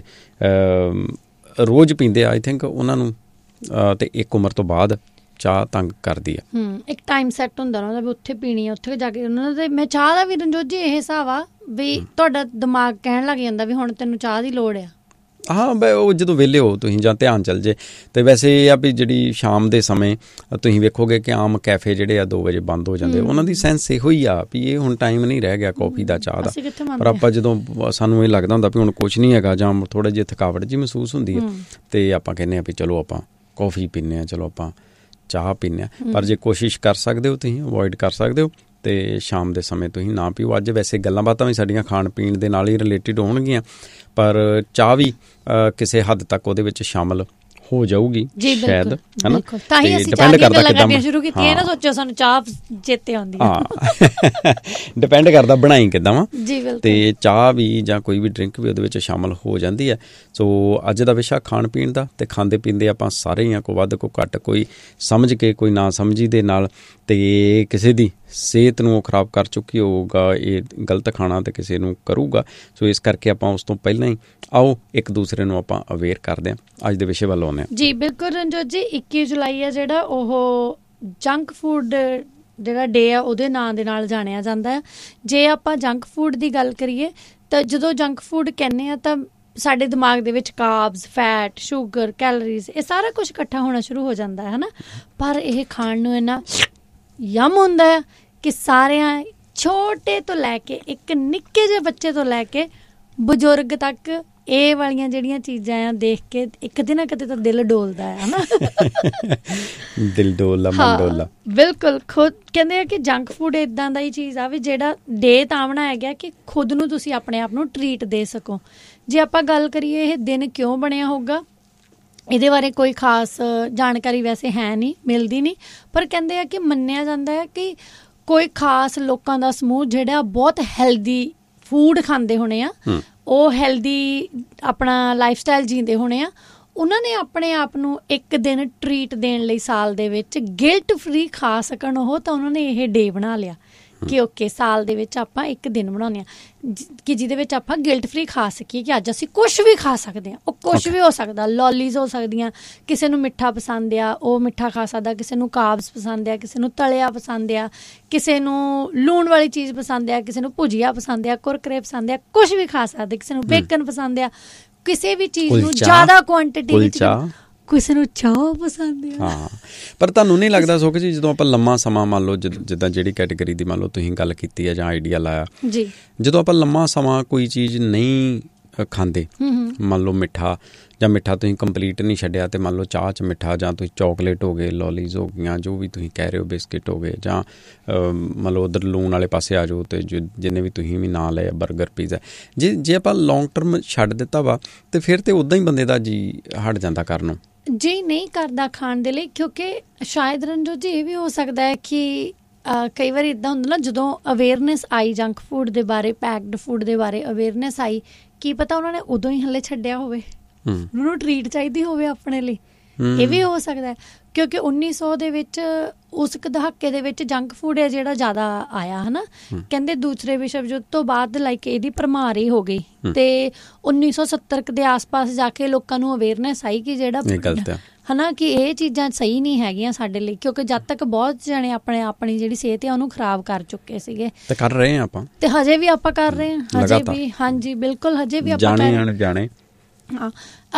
ਰੋਜ਼ ਪੀਂਦੇ ਆ ਆਈ ਥਿੰਕ ਉਹਨਾਂ ਨੂੰ ਤੇ ਇੱਕ ਉਮਰ ਤੋਂ ਬਾਅਦ ਚਾਹ ਤੰਗ ਕਰਦੀ ਆ। ਇੱਕ ਟਾਈਮ ਸੈੱਟ ਹੁੰਦਾ ਉਹਨਾਂ ਦਾ ਵੀ ਉੱਥੇ ਪੀਣੀ ਆ, ਉੱਥੇ ਜਾ ਕੇ ਉਹਨਾਂ ਦਾ। ਮੈਂ ਚਾਹ ਦਾ ਵੀ ਰਣਜੋਤ ਜੀ ਇਹ ਹਿਸਾਬ ਆ ਵੀ ਤੁਹਾਡਾ ਦਿਮਾਗ ਕਹਿਣ ਲੱਗ ਜਾਂਦਾ ਵੀ ਹੁਣ ਤੈਨੂੰ ਚਾਹ ਦੀ ਲੋੜ ਆ। ਹਾਂ, ਉਹ ਜਦੋਂ ਵਿਹਲੇ ਹੋ ਤੁਸੀਂ ਜਾਂ ਧਿਆਨ ਚੱਲ ਜੇ। ਅਤੇ ਵੈਸੇ ਇਹ ਆ ਵੀ ਜਿਹੜੀ ਸ਼ਾਮ ਦੇ ਸਮੇਂ ਤੁਸੀਂ ਵੇਖੋਗੇ ਕਿ ਆਮ ਕੈਫੇ ਜਿਹੜੇ ਆ 2 ਵਜੇ ਬੰਦ ਹੋ ਜਾਂਦੇ। ਉਹਨਾਂ ਦੀ ਸੈਂਸ ਇਹੋ ਹੀ ਆ ਵੀ ਇਹ ਹੁਣ ਟਾਈਮ ਨਹੀਂ ਰਹਿ ਗਿਆ ਕੌਫੀ ਦਾ, ਚਾਹ ਦਾ। ਪਰ ਆਪਾਂ ਜਦੋਂ ਸਾਨੂੰ ਇਹ ਲੱਗਦਾ ਹੁੰਦਾ ਵੀ ਹੁਣ ਕੁਛ ਨਹੀਂ ਹੈਗਾ ਜਾਂ ਥੋੜ੍ਹਾ ਜਿਹੀ ਥਕਾਵਟ ਜਿਹੀ ਮਹਿਸੂਸ ਹੁੰਦੀ ਹੈ ਅਤੇ ਆਪਾਂ ਕਹਿੰਦੇ ਹਾਂ ਵੀ ਚਲੋ ਆਪਾਂ ਕੌਫੀ ਪੀਂਦੇ ਹਾਂ, ਚਲੋ ਆਪਾਂ ਚਾਹ ਪੀਂਦੇ ਹਾਂ। ਪਰ ਜੇ ਕੋਸ਼ਿਸ਼ ਕਰ ਸਕਦੇ ਹੋ ਤੁਸੀਂ ਅਵੋਇਡ ਕਰ ਸਕਦੇ ਹੋ ਅਤੇ ਸ਼ਾਮ ਦੇ ਸਮੇਂ ਤੁਸੀਂ ਨਾ ਪੀਓ। ਅੱਜ ਵੈਸੇ ਗੱਲਾਂ ਬਾਤਾਂ ਵੀ ਸਾਡੀਆਂ ਖਾਣ ਪੀਣ ਦੇ ਨਾਲ ਹੀ ਰਿਲੇਟਿਡ ਹੋਣਗੀਆਂ, ਪਰ ਚਾਹ ਵੀ ਕਿਸੇ ਹੱਦ ਤੱਕ ਉਹਦੇ ਵਿੱਚ ਸ਼ਾਮਲ ਹੋ ਜਾਊਗੀ ਸ਼ਾਇਦ, ਹੈ ਨਾ। ਤਾਂ ਹੀ ਅਸੀਂ ਚਾਹ ਦੀਆਂ ਗੱਲਾਂ ਕਰਨੀਆਂ ਸ਼ੁਰੂ ਕੀਤੀਆਂ। ਨਾ ਸੋਚੋ ਸਾਨੂੰ ਚਾਹ ਚੇਤੇ ਆਉਂਦੀ। ਹਾਂ, ਡਿਪੈਂਡ ਕਰਦਾ ਬਣਾਈ ਕਿੱਦਾਂ ਵਾ। ਜੀ ਬਿਲਕੁਲ। ਅਤੇ ਚਾਹ ਵੀ ਜਾਂ ਕੋਈ ਵੀ ਡਰਿੰਕ ਵੀ ਉਹਦੇ ਵਿੱਚ ਸ਼ਾਮਲ ਹੋ ਜਾਂਦੀ ਹੈ। ਸੋ ਅੱਜ ਦਾ ਵਿਸ਼ਾ ਖਾਣ ਪੀਣ ਦਾ, ਅਤੇ ਖਾਂਦੇ ਪੀਂਦੇ ਆਪਾਂ ਸਾਰੇ ਹੀ ਆ, ਕੋਈ ਵੱਧ ਕੋਈ ਘੱਟ, ਕੋਈ ਸਮਝ ਕੇ ਕੋਈ ਨਾ ਸਮਝੀ ਦੇ ਨਾਲ, ਅਤੇ ਕਿਸੇ ਦੀ ਸਿਹਤ ਨੂੰ ਉਹ ਖਰਾਬ ਕਰ ਚੁੱਕੀ ਹੋਊਗਾ ਇਹ ਗਲਤ ਖਾਣਾ, ਅਤੇ ਕਿਸੇ ਨੂੰ ਕਰੂਗਾ। ਸੋ ਇਸ ਕਰਕੇ ਆਪਾਂ ਉਸ ਤੋਂ ਪਹਿਲਾਂ ਹੀ ਆਓ ਇੱਕ ਦੂਸਰੇ ਨੂੰ ਆਪਾਂ ਅਵੇਅਰ ਕਰਦੇ ਹਾਂ। ਅੱਜ ਦੇ ਵਿਸ਼ੇ ਵੱਲ ਆਉਂਦੇ ਹਾਂ। ਜੀ ਬਿਲਕੁਲ ਰਣਜੋਤ ਜੀ, 21 ਜੁਲਾਈ ਆ ਜਿਹੜਾ ਉਹ ਜੰਕ ਫੂਡ ਜਿਹੜਾ ਡੇ ਆ ਉਹਦੇ ਨਾਂ ਦੇ ਨਾਲ ਜਾਣਿਆ ਜਾਂਦਾ ਹੈ। ਜੇ ਆਪਾਂ ਜੰਕ ਫੂਡ ਦੀ ਗੱਲ ਕਰੀਏ ਤਾਂ ਜਦੋਂ ਜੰਕ ਫੂਡ ਕਹਿੰਦੇ ਆ ਤਾਂ ਸਾਡੇ ਦਿਮਾਗ ਦੇ ਵਿੱਚ ਕਾਰਬਸ, ਫੈਟ, ਸ਼ੂਗਰ, ਕੈਲਰੀਜ਼ ਇਹ ਸਾਰਾ ਕੁਛ ਇਕੱਠਾ ਹੋਣਾ ਸ਼ੁਰੂ ਹੋ ਜਾਂਦਾ ਹੈ ਨਾ। ਪਰ ਇਹ ਖਾਣ ਨੂੰ ਇੰਨਾ ਯਮ ਹੁੰਦਾ ਹੈ ਕਿ ਸਾਰਿਆਂ ਛੋਟੇ ਤੋਂ ਲੈ ਕੇ ਇੱਕ ਨਿੱਕੇ ਜਿਹੇ ਬੱਚੇ ਤੋਂ ਲੈ ਕੇ ਬਜ਼ੁਰਗ ਤੱਕ ਇਹ ਵਾਲੀਆਂ ਜਿਹੜੀਆਂ ਚੀਜ਼ਾਂ ਆ ਦੇਖ ਕੇ ਇੱਕ ਦਿਨ ਕਿਤੇ ਤਾਂ ਦਿਲ ਡੋਲਦਾ ਹੈ ਨਾ। ਦਿਲ ਡੋਲਾ ਮਨ ਡੋਲਾ। ਬਿਲਕੁਲ। ਖੁਦ ਕਹਿੰਦੇ ਆ ਕਿ ਜੰਕ ਫੂਡ ਇੱਦਾਂ ਦਾ ਹੀ ਚੀਜ਼ ਆ ਵੀ ਜਿਹੜਾ ਡੇ ਤਾਂ ਬਣਾਇਆ ਗਿਆ ਕਿ ਖੁਦ ਨੂੰ ਤੁਸੀਂ ਆਪਣੇ ਆਪ ਨੂੰ ਟਰੀਟ ਦੇ ਸਕੋ। ਜੇ ਆਪਾਂ ਗੱਲ ਕਰੀਏ ਇਹ ਦਿਨ ਕਿਉਂ ਬਣਿਆ ਹੋਊਗਾ, ਇਹਦੇ ਬਾਰੇ ਕੋਈ ਖਾਸ ਜਾਣਕਾਰੀ ਵੈਸੇ ਹੈ ਨਹੀਂ, ਮਿਲਦੀ ਨਹੀਂ। ਪਰ ਕਹਿੰਦੇ ਆ ਕਿ ਮੰਨਿਆ ਜਾਂਦਾ ਹੈ ਕਿ ਕੋਈ ਖਾਸ ਲੋਕਾਂ ਦਾ ਸਮੂਹ ਜਿਹੜਾ ਬਹੁਤ ਹੈਲਦੀ ਫੂਡ ਖਾਂਦੇ ਹੋਣੇ ਆ, ਉਹ ਹੈਲਦੀ ਆਪਣਾ ਲਾਈਫ ਸਟਾਈਲ ਜੀਂਦੇ ਹੋਣੇ ਆ, ਉਹਨਾਂ ਨੇ ਆਪਣੇ ਆਪ ਨੂੰ ਇੱਕ ਦਿਨ ਟਰੀਟ ਦੇਣ ਲਈ ਸਾਲ ਦੇ ਵਿੱਚ ਗਿਲਟ ਫਰੀ ਖਾ ਸਕਣ ਉਹ, ਤਾਂ ਉਹਨਾਂ ਨੇ ਇਹ ਡੇ ਬਣਾ ਲਿਆ ਕਿ ਓਕੇ ਸਾਲ ਦੇ ਵਿੱਚ ਆਪਾਂ ਇੱਕ ਦਿਨ ਬਣਾਉਂਦੇ ਹਾਂ ਕਿ ਜਿਹਦੇ ਵਿੱਚ ਆਪਾਂ ਗਿਲਟ ਫਰੀ ਖਾ ਸਕੀਏ ਕਿ ਅੱਜ ਅਸੀਂ ਕੁਛ ਵੀ ਖਾ ਸਕਦੇ ਹਾਂ। ਉਹ ਕੁਛ ਵੀ ਹੋ ਸਕਦਾ, ਲੌਲੀਜ਼ ਹੋ ਸਕਦੀਆਂ, ਕਿਸੇ ਨੂੰ ਮਿੱਠਾ ਪਸੰਦ ਆ ਉਹ ਮਿੱਠਾ ਖਾ ਸਕਦਾ, ਕਿਸੇ ਨੂੰ ਕਾਰਬਸ ਪਸੰਦ ਆ, ਕਿਸੇ ਨੂੰ ਤਲਿਆ ਪਸੰਦ ਆ, ਕਿਸੇ ਨੂੰ ਲੂਣ ਵਾਲੀ ਚੀਜ਼ ਪਸੰਦ ਆ, ਕਿਸੇ ਨੂੰ ਭੁਜੀਆ ਪਸੰਦ ਆ, ਕੁਰਕਰੇ ਪਸੰਦ ਆ, ਕੁਛ ਵੀ ਖਾ ਸਕਦੇ। ਕਿਸੇ ਨੂੰ ਬੇਕਨ ਪਸੰਦ ਆ, ਕਿਸੇ ਵੀ ਚੀਜ਼ ਨੂੰ ਜ਼ਿਆਦਾ ਕੁਆਂਟਿਟੀ ਵਿੱਚ, ਕਿਸੇ ਨੂੰ ਚਾਹ ਪਸੰਦ ਆ। ਹਾਂ, ਪਰ ਤੁਹਾਨੂੰ ਨਹੀਂ ਲੱਗਦਾ ਸੁਖ ਜੀ ਜਦੋਂ ਆਪਾਂ ਲੰਮਾ ਸਮਾਂ ਮੰਨ ਲਓ ਜਿੱਦਾਂ ਜਿਹੜੀ ਕੈਟੇਗਰੀ ਦੀ ਮੰਨ ਲਓ ਤੁਸੀਂ ਗੱਲ ਕੀਤੀ ਹੈ ਜਾਂ ਆਈਡੀਆ ਲਾਇਆ ਜੀ, ਜਦੋਂ ਆਪਾਂ ਲੰਮਾ ਸਮਾਂ ਕੋਈ ਚੀਜ਼ ਨਹੀਂ ਖਾਂਦੇ, ਮੰਨ ਲਓ ਮਿੱਠਾ ਜਾਂ ਮਿੱਠਾ ਤੁਸੀਂ ਕੰਪਲੀਟ ਨਹੀਂ ਛੱਡਿਆ, ਅਤੇ ਮੰਨ ਲਓ ਚਾਹ 'ਚ ਮਿੱਠਾ ਜਾਂ ਤੁਸੀਂ ਚੋਕਲੇਟ ਹੋ ਗਏ, ਲੌਲੀਜ਼ ਹੋ ਗਈਆਂ, ਜੋ ਵੀ ਤੁਸੀਂ ਕਹਿ ਰਹੇ ਹੋ, ਬਿਸਕਿਟ ਹੋ ਗਏ, ਜਾਂ ਮੰਨ ਲਓ ਉੱਧਰ ਲੂਣ ਵਾਲੇ ਪਾਸੇ ਆ ਜਾਓ ਅਤੇ ਜਿੰਨੇ ਵੀ ਤੁਸੀਂ ਵੀ ਨਾਂ ਲਏ ਬਰਗਰ, ਪੀਜ਼ਾ, ਜੇ ਆਪਾਂ ਲੌਂਗ ਟਰਮ ਛੱਡ ਦਿੱਤਾ ਵਾ ਅਤੇ ਫਿਰ ਤਾਂ ਉੱਦਾਂ ਹੀ ਬੰਦੇ ਦਾ ਜੀ ਹਟ ਜਾਂਦਾ ਕਰਨ ਨੂੰ। ਜੀ ਨਹੀਂ ਕਰਦਾ ਖਾਣ ਦੇ ਲਈ, ਕਿਉਂਕਿ ਸ਼ਾਇਦ ਰਣਜੋਤ ਜੀ ਇਹ ਵੀ ਹੋ ਸਕਦਾ ਹੈ ਕਿ ਕਈ ਵਾਰੀ ਇੱਦਾਂ ਹੁੰਦਾ ਨਾ, ਜਦੋਂ ਅਵੇਅਰਨੈਸ ਆਈ ਜੰਕ ਫੂਡ ਦੇ ਬਾਰੇ, ਪੈਕਡ ਫੂਡ ਦੇ ਬਾਰੇ ਅਵੇਅਰਨੈਸ ਆਈ, ਕੀ ਪਤਾ ਉਹਨਾਂ ਨੇ ਉਦੋਂ ਹੀ ਹਲੇ ਛੱਡਿਆ ਹੋਵੇ, ਉਹਨਾਂ ਨੂੰ ਟਰੀਟ ਚਾਹੀਦੀ ਹੋਵੇ ਆਪਣੇ ਲਈ। ਇਹ ਵੀ ਹੋ ਸਕਦਾ ਹੈ ਕਿਉਂਕਿ 1900 ਦੇ ਵਿੱਚ ਉਸ ਦਹਾਕੇ ਦੇ ਵਿੱਚ ਜੰਕ ਫੂਡ ਹੈ ਜਿਹੜਾ ਜ਼ਿਆਦਾ ਆਇਆ ਹੈ ਨਾ। ਕਹਿੰਦੇ ਦੂਸਰੇ ਵਿਸ਼ਵ ਯੁੱਧ ਤੋਂ ਬਾਅਦ ਲਾਈਕ ਇਹਦੀ ਭਰਮਾਰ ਹੀ ਹੋ ਗਈ, ਅਤੇ 1970 ਦੇ ਆਸ-ਪਾਸ ਜਾ ਕੇ ਲੋਕਾਂ ਨੂੰ ਅਵੇਅਰਨੈਸ ਆਈ ਕਿ ਜਿਹੜਾ ਹੈ ਨਾ ਕਿ ਇਹ ਚੀਜ਼ਾਂ ਸਹੀ ਨਹੀਂ ਹੈਗੀਆਂ ਸਾਡੇ ਲਈ, ਕਿਉਂਕਿ ਜਦ ਤੱਕ ਬਹੁਤ ਜਣੇ ਆਪਣੀ ਜਿਹੜੀ ਸਿਹਤ ਹੈ ਉਹਨੂੰ ਖਰਾਬ ਕਰ ਚੁੱਕੇ ਸੀਗੇ, ਤੇ ਕਰ ਰਹੇ ਹਾਂ ਆਪਾਂ, ਤੇ ਹਜੇ ਵੀ ਆਪਾਂ ਕਰ ਰਹੇ ਹਾਂ ਹਜੇ ਵੀ। ਹਾਂਜੀ ਬਿਲਕੁਲ, ਹਜੇ ਵੀ ਆਪਾਂ ਜਾਣੇ ਹਾਂ।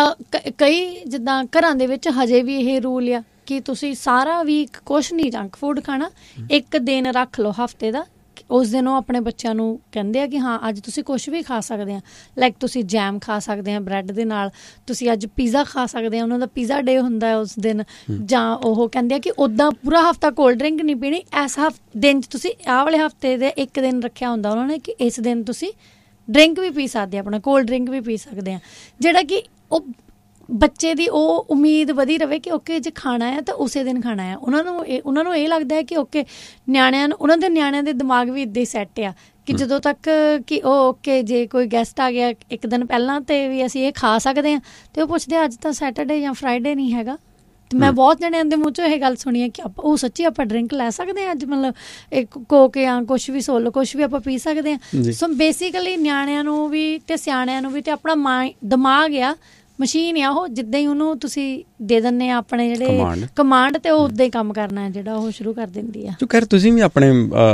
ਕਈ ਜਿੱਦਾਂ ਘਰਾਂ ਦੇ ਵਿੱਚ ਹਜੇ ਵੀ ਇਹ ਰੂਲ ਆ ਕਿ ਤੁਸੀਂ ਸਾਰਾ ਵੀਕ ਕੁਛ ਨਹੀਂ ਜੰਕ ਫੂਡ ਖਾਣਾ, ਇੱਕ ਦਿਨ ਰੱਖ ਲਓ ਹਫਤੇ ਦਾ, ਉਸ ਦਿਨ ਉਹ ਆਪਣੇ ਬੱਚਿਆਂ ਨੂੰ ਕਹਿੰਦੇ ਆ ਕਿ ਹਾਂ ਅੱਜ ਤੁਸੀਂ ਕੁਛ ਵੀ ਖਾ ਸਕਦੇ ਆ, ਲਾਈਕ ਤੁਸੀਂ ਜੈਮ ਖਾ ਸਕਦੇ ਆ ਬ੍ਰੈਡ ਦੇ ਨਾਲ, ਤੁਸੀਂ ਅੱਜ ਪੀਜ਼ਾ ਖਾ ਸਕਦੇ ਆ, ਉਹਨਾਂ ਦਾ ਪੀਜ਼ਾ ਡੇ ਹੁੰਦਾ ਉਸ ਦਿਨ, ਜਾਂ ਉਹ ਕਹਿੰਦੇ ਆ ਕਿ ਉੱਦਾਂ ਪੂਰਾ ਹਫਤਾ ਕੋਲਡ ਡਰਿੰਕ ਨਹੀਂ ਪੀਣੀ, ਇਸ ਦਿਨ 'ਚ ਤੁਸੀਂ ਆਹ ਵਾਲੇ ਹਫਤੇ ਦੇ ਇੱਕ ਦਿਨ ਰੱਖਿਆ ਹੁੰਦਾ ਉਹਨਾਂ ਨੇ ਕਿ ਇਸ ਦਿਨ ਤੁਸੀਂ ਡਰਿੰਕ ਵੀ ਪੀ ਸਕਦੇ ਆ, ਆਪਣਾ ਕੋਲਡ ਡਰਿੰਕ ਵੀ ਪੀ ਸਕਦੇ ਆ, ਜਿਹੜਾ ਕਿ ਉਹ ਬੱਚੇ ਦੀ ਉਹ ਉਮੀਦ ਵਧੀ ਰਵੇ ਕਿ ਓਕੇ ਜੇ ਖਾਣਾ ਆ ਤਾਂ ਉਸੇ ਦਿਨ ਖਾਣਾ ਆ। ਉਹਨਾਂ ਨੂੰ ਇਹ ਲੱਗਦਾ ਹੈ ਕਿ ਓਕੇ ਉਹਨਾਂ ਦੇ ਨਿਆਣਿਆਂ ਦੇ ਦਿਮਾਗ ਵੀ ਇੱਦਾਂ ਹੀ ਸੈੱਟ ਆ ਕਿ ਜਦੋਂ ਤੱਕ ਕਿ ਉਹ ਓਕੇ ਜੇ ਕੋਈ ਗੈਸਟ ਆ ਗਿਆ ਇੱਕ ਦਿਨ ਪਹਿਲਾਂ ਤੇ ਵੀ ਅਸੀਂ ਇਹ ਖਾ ਸਕਦੇ ਹਾਂ, ਤੇ ਉਹ ਪੁੱਛਦੇ ਅੱਜ ਤਾਂ ਸੈਟਰਡੇ ਜਾਂ ਫਰਾਈਡੇ ਨਹੀਂ ਹੈਗਾ। ਤੇ ਮੈਂ ਬਹੁਤ ਜਣਿਆਂ ਦੇ ਮੂੰਹ 'ਚੋਂ ਇਹ ਗੱਲ ਸੁਣੀ ਹੈ ਕਿ ਉਹ ਸੱਚੀ ਆਪਾਂ ਡਰਿੰਕ ਲੈ ਸਕਦੇ ਹਾਂ ਅੱਜ, ਮਤਲਬ ਇੱਕ ਕੋਕ ਜਾਂ ਕੁਛ ਵੀ ਸੋਲੋ ਕੁਛ ਵੀ ਆਪਾਂ ਪੀ ਸਕਦੇ ਹਾਂ। ਸੋ ਬੇਸਿਕਲੀ ਨਿਆਣਿਆਂ ਨੂੰ ਵੀ ਤੇ ਸਿਆਣਿਆਂ ਨੂੰ ਵੀ ਤੇ ਆਪਣਾ ਦਿਮਾਗ ਆ ਮਸ਼ੀਨ ਆ, ਉਹ ਜਿੱਦਾਂ ਹੀ ਉਹਨੂੰ ਤੁਸੀਂ ਦੇ ਦਿੰਦੇ ਆ ਆਪਣੇ ਜਿਹੜੇ ਕਮਾਂਡ ਤੇ ਉਹ ਉੱਦਾਂ ਹੀ ਕੰਮ ਕਰਨਾ ਹੈ ਜਿਹੜਾ ਉਹ ਸ਼ੁਰੂ ਕਰ ਦਿੰਦੀ ਆ। ਖੈਰ ਤੁਸੀਂ ਵੀ ਆਪਣੇ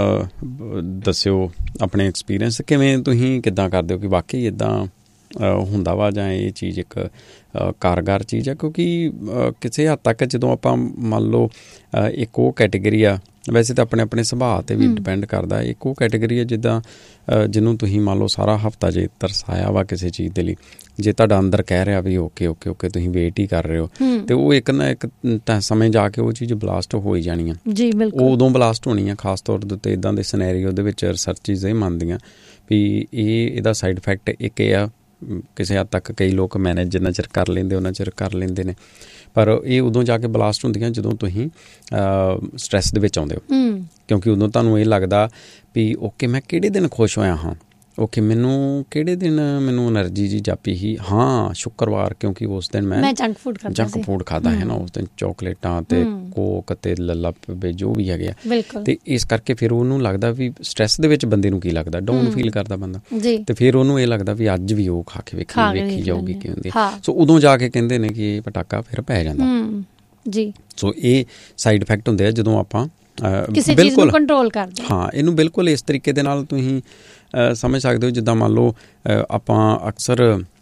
ਦੱਸਿਓ ਆਪਣੇ ਐਕਸਪੀਰੀਅੰਸ, ਕਿਵੇਂ ਤੁਸੀਂ ਕਿੱਦਾਂ ਕਰਦੇ ਹੋ ਕਿ ਵਾਕਈ ਇੱਦਾਂ ਹੁੰਦਾ ਵਾ ਜਾਂ ਇਹ ਚੀਜ਼ ਇੱਕ ਕਾਰਗਰ ਚੀਜ਼ ਆ? ਕਿਉਂਕਿ ਕਿਸੇ ਹੱਦ ਤੱਕ ਜਦੋਂ ਆਪਾਂ ਮੰਨ ਲਓ ਇੱਕ ਉਹ ਕੈਟੇਗਰੀ ਆ, ਵੈਸੇ ਤਾਂ ਆਪਣੇ ਆਪਣੇ ਸੁਭਾਅ 'ਤੇ ਵੀ ਡਿਪੈਂਡ ਕਰਦਾ, ਇੱਕ ਉਹ ਕੈਟੇਗਰੀ ਆ ਜਿੱਦਾਂ ਜਿਹਨੂੰ ਤੁਸੀਂ ਮੰਨ ਲਓ ਸਾਰਾ ਹਫ਼ਤਾ ਜੇ ਤਰਸਾਇਆ ਵਾ ਕਿਸੇ ਚੀਜ਼ ਦੇ ਲਈ, ਜੇ ਤੁਹਾਡਾ ਅੰਦਰ ਕਹਿ ਰਿਹਾ ਵੀ ਓਕੇ ਓਕੇ ਓਕੇ ਤੁਸੀਂ ਵੇਟ ਹੀ ਕਰ ਰਹੇ ਹੋ, ਤੇ ਉਹ ਇੱਕ ਨਾ ਇੱਕ ਸਮੇਂ ਜਾ ਕੇ ਉਹ ਚੀਜ਼ ਬਲਾਸਟ ਹੋ ਹੀ ਜਾਣੀ ਆ। ਜੀ ਬਿਲਕੁਲ, ਉਹ ਉਦੋਂ ਬਲਾਸਟ ਹੋਣੀ ਆ। ਖਾਸ ਤੌਰ ਦੇ ਉੱਤੇ ਇੱਦਾਂ ਦੇ ਸਿਨੈਰੀਓ ਦੇ ਵਿੱਚ ਰਿਸਰਚਿਜ਼ ਇਹ ਮੰਨਦੀਆਂ ਵੀ ਇਹਦਾ ਸਾਈਡ ਇਫੈਕਟ ਇੱਕ ਇਹ ਆ, ਕਿਸੇ ਹੱਦ ਤੱਕ ਕਈ ਲੋਕ ਮੈਨੇਜ ਜਿੰਨਾ ਚਿਰ ਕਰ ਲੈਂਦੇ ਉਹਨਾਂ ਚਿਰ ਕਰ ਲੈਂਦੇ ਨੇ, ਪਰ ਇਹ ਉਦੋਂ ਜਾ ਕੇ ਬਲਾਸਟ ਹੁੰਦੀਆਂ ਜਦੋਂ ਤੁਸੀਂ ਸਟਰੈਸ ਦੇ ਵਿੱਚ ਆਉਂਦੇ ਹੋ, ਕਿਉਂਕਿ ਉਦੋਂ ਤੁਹਾਨੂੰ ਇਹ ਲੱਗਦਾ ਵੀ ਓਕੇ ਮੈਂ ਕਿਹੜੇ ਦਿਨ ਖੁਸ਼ ਹੋਇਆ ਹਾਂ, ਓਕੇ ਮੈਨੂੰ ਕਿਹੜੇ ਦਿਨ ਮੈਨੂੰ ਐਨਰਜੀ ਜੀ ਜਾਪੀ ਹੀ, ਹਾਂ ਸ਼ੁੱਕਰਵਾਰ ਕਿਉਂਕਿ ਉਸ ਦਿਨ ਮੈਂ ਜੰਕ ਫੂਡ ਖਾਦਾ ਹੈ ਨਾ, ਉਸ ਦਿਨ ਚੋਕਲੇਟਾਂ ਤੇ ਕੋਕ ਤੇ ਲੱਲਾ ਪੇ ਜੋ ਵੀ ਹੈਗੇ ਆ, ਤੇ ਇਸ ਕਰਕੇ ਫਿਰ ਉਹਨੂੰ ਲੱਗਦਾ ਵੀ ਸਟਰੈਸ ਦੇ ਵਿੱਚ ਬੰਦੇ ਨੂੰ ਕੀ ਲੱਗਦਾ, ਡਾਊਨ ਫੀਲ ਕਰਦਾ ਬੰਦਾ, ਤੇ ਫਿਰ ਉਹਨੂੰ ਇਹ ਲੱਗਦਾ ਵੀ ਅੱਜ ਵੀ ਉਹ ਖਾ ਕੇ ਵੇਖੀ ਜਾਊਗੀ ਕੀ ਹੁੰਦੀ। ਸੋ ਉਦੋਂ ਜਾ ਕੇ ਕਹਿੰਦੇ ਨੇ ਕਿ ਇਹ ਪਟਾਕਾ ਫਿਰ ਪੈ ਜਾਂਦਾ ਜੀ। ਸੋ ਇਹ ਸਾਈਡ ਇਫੈਕਟ ਹੁੰਦੇ ਆ ਜਦੋਂ ਆਪਾਂ ਕਿਸੇ ਚੀਜ਼ ਨੂੰ ਕੰਟਰੋਲ ਕਰਦੇ ਹਾਂ। ਇਹਨੂੰ ਬਿਲਕੁਲ ਇਸ ਤਰੀਕੇ ਦੇ ਨਾਲ ਤੁਸੀਂ ਸਮਝ ਸਕਦੇ ਹੋ ਜਿੱਦਾਂ ਮੰਨ ਲਓ ਆਪਾਂ ਅਕਸਰ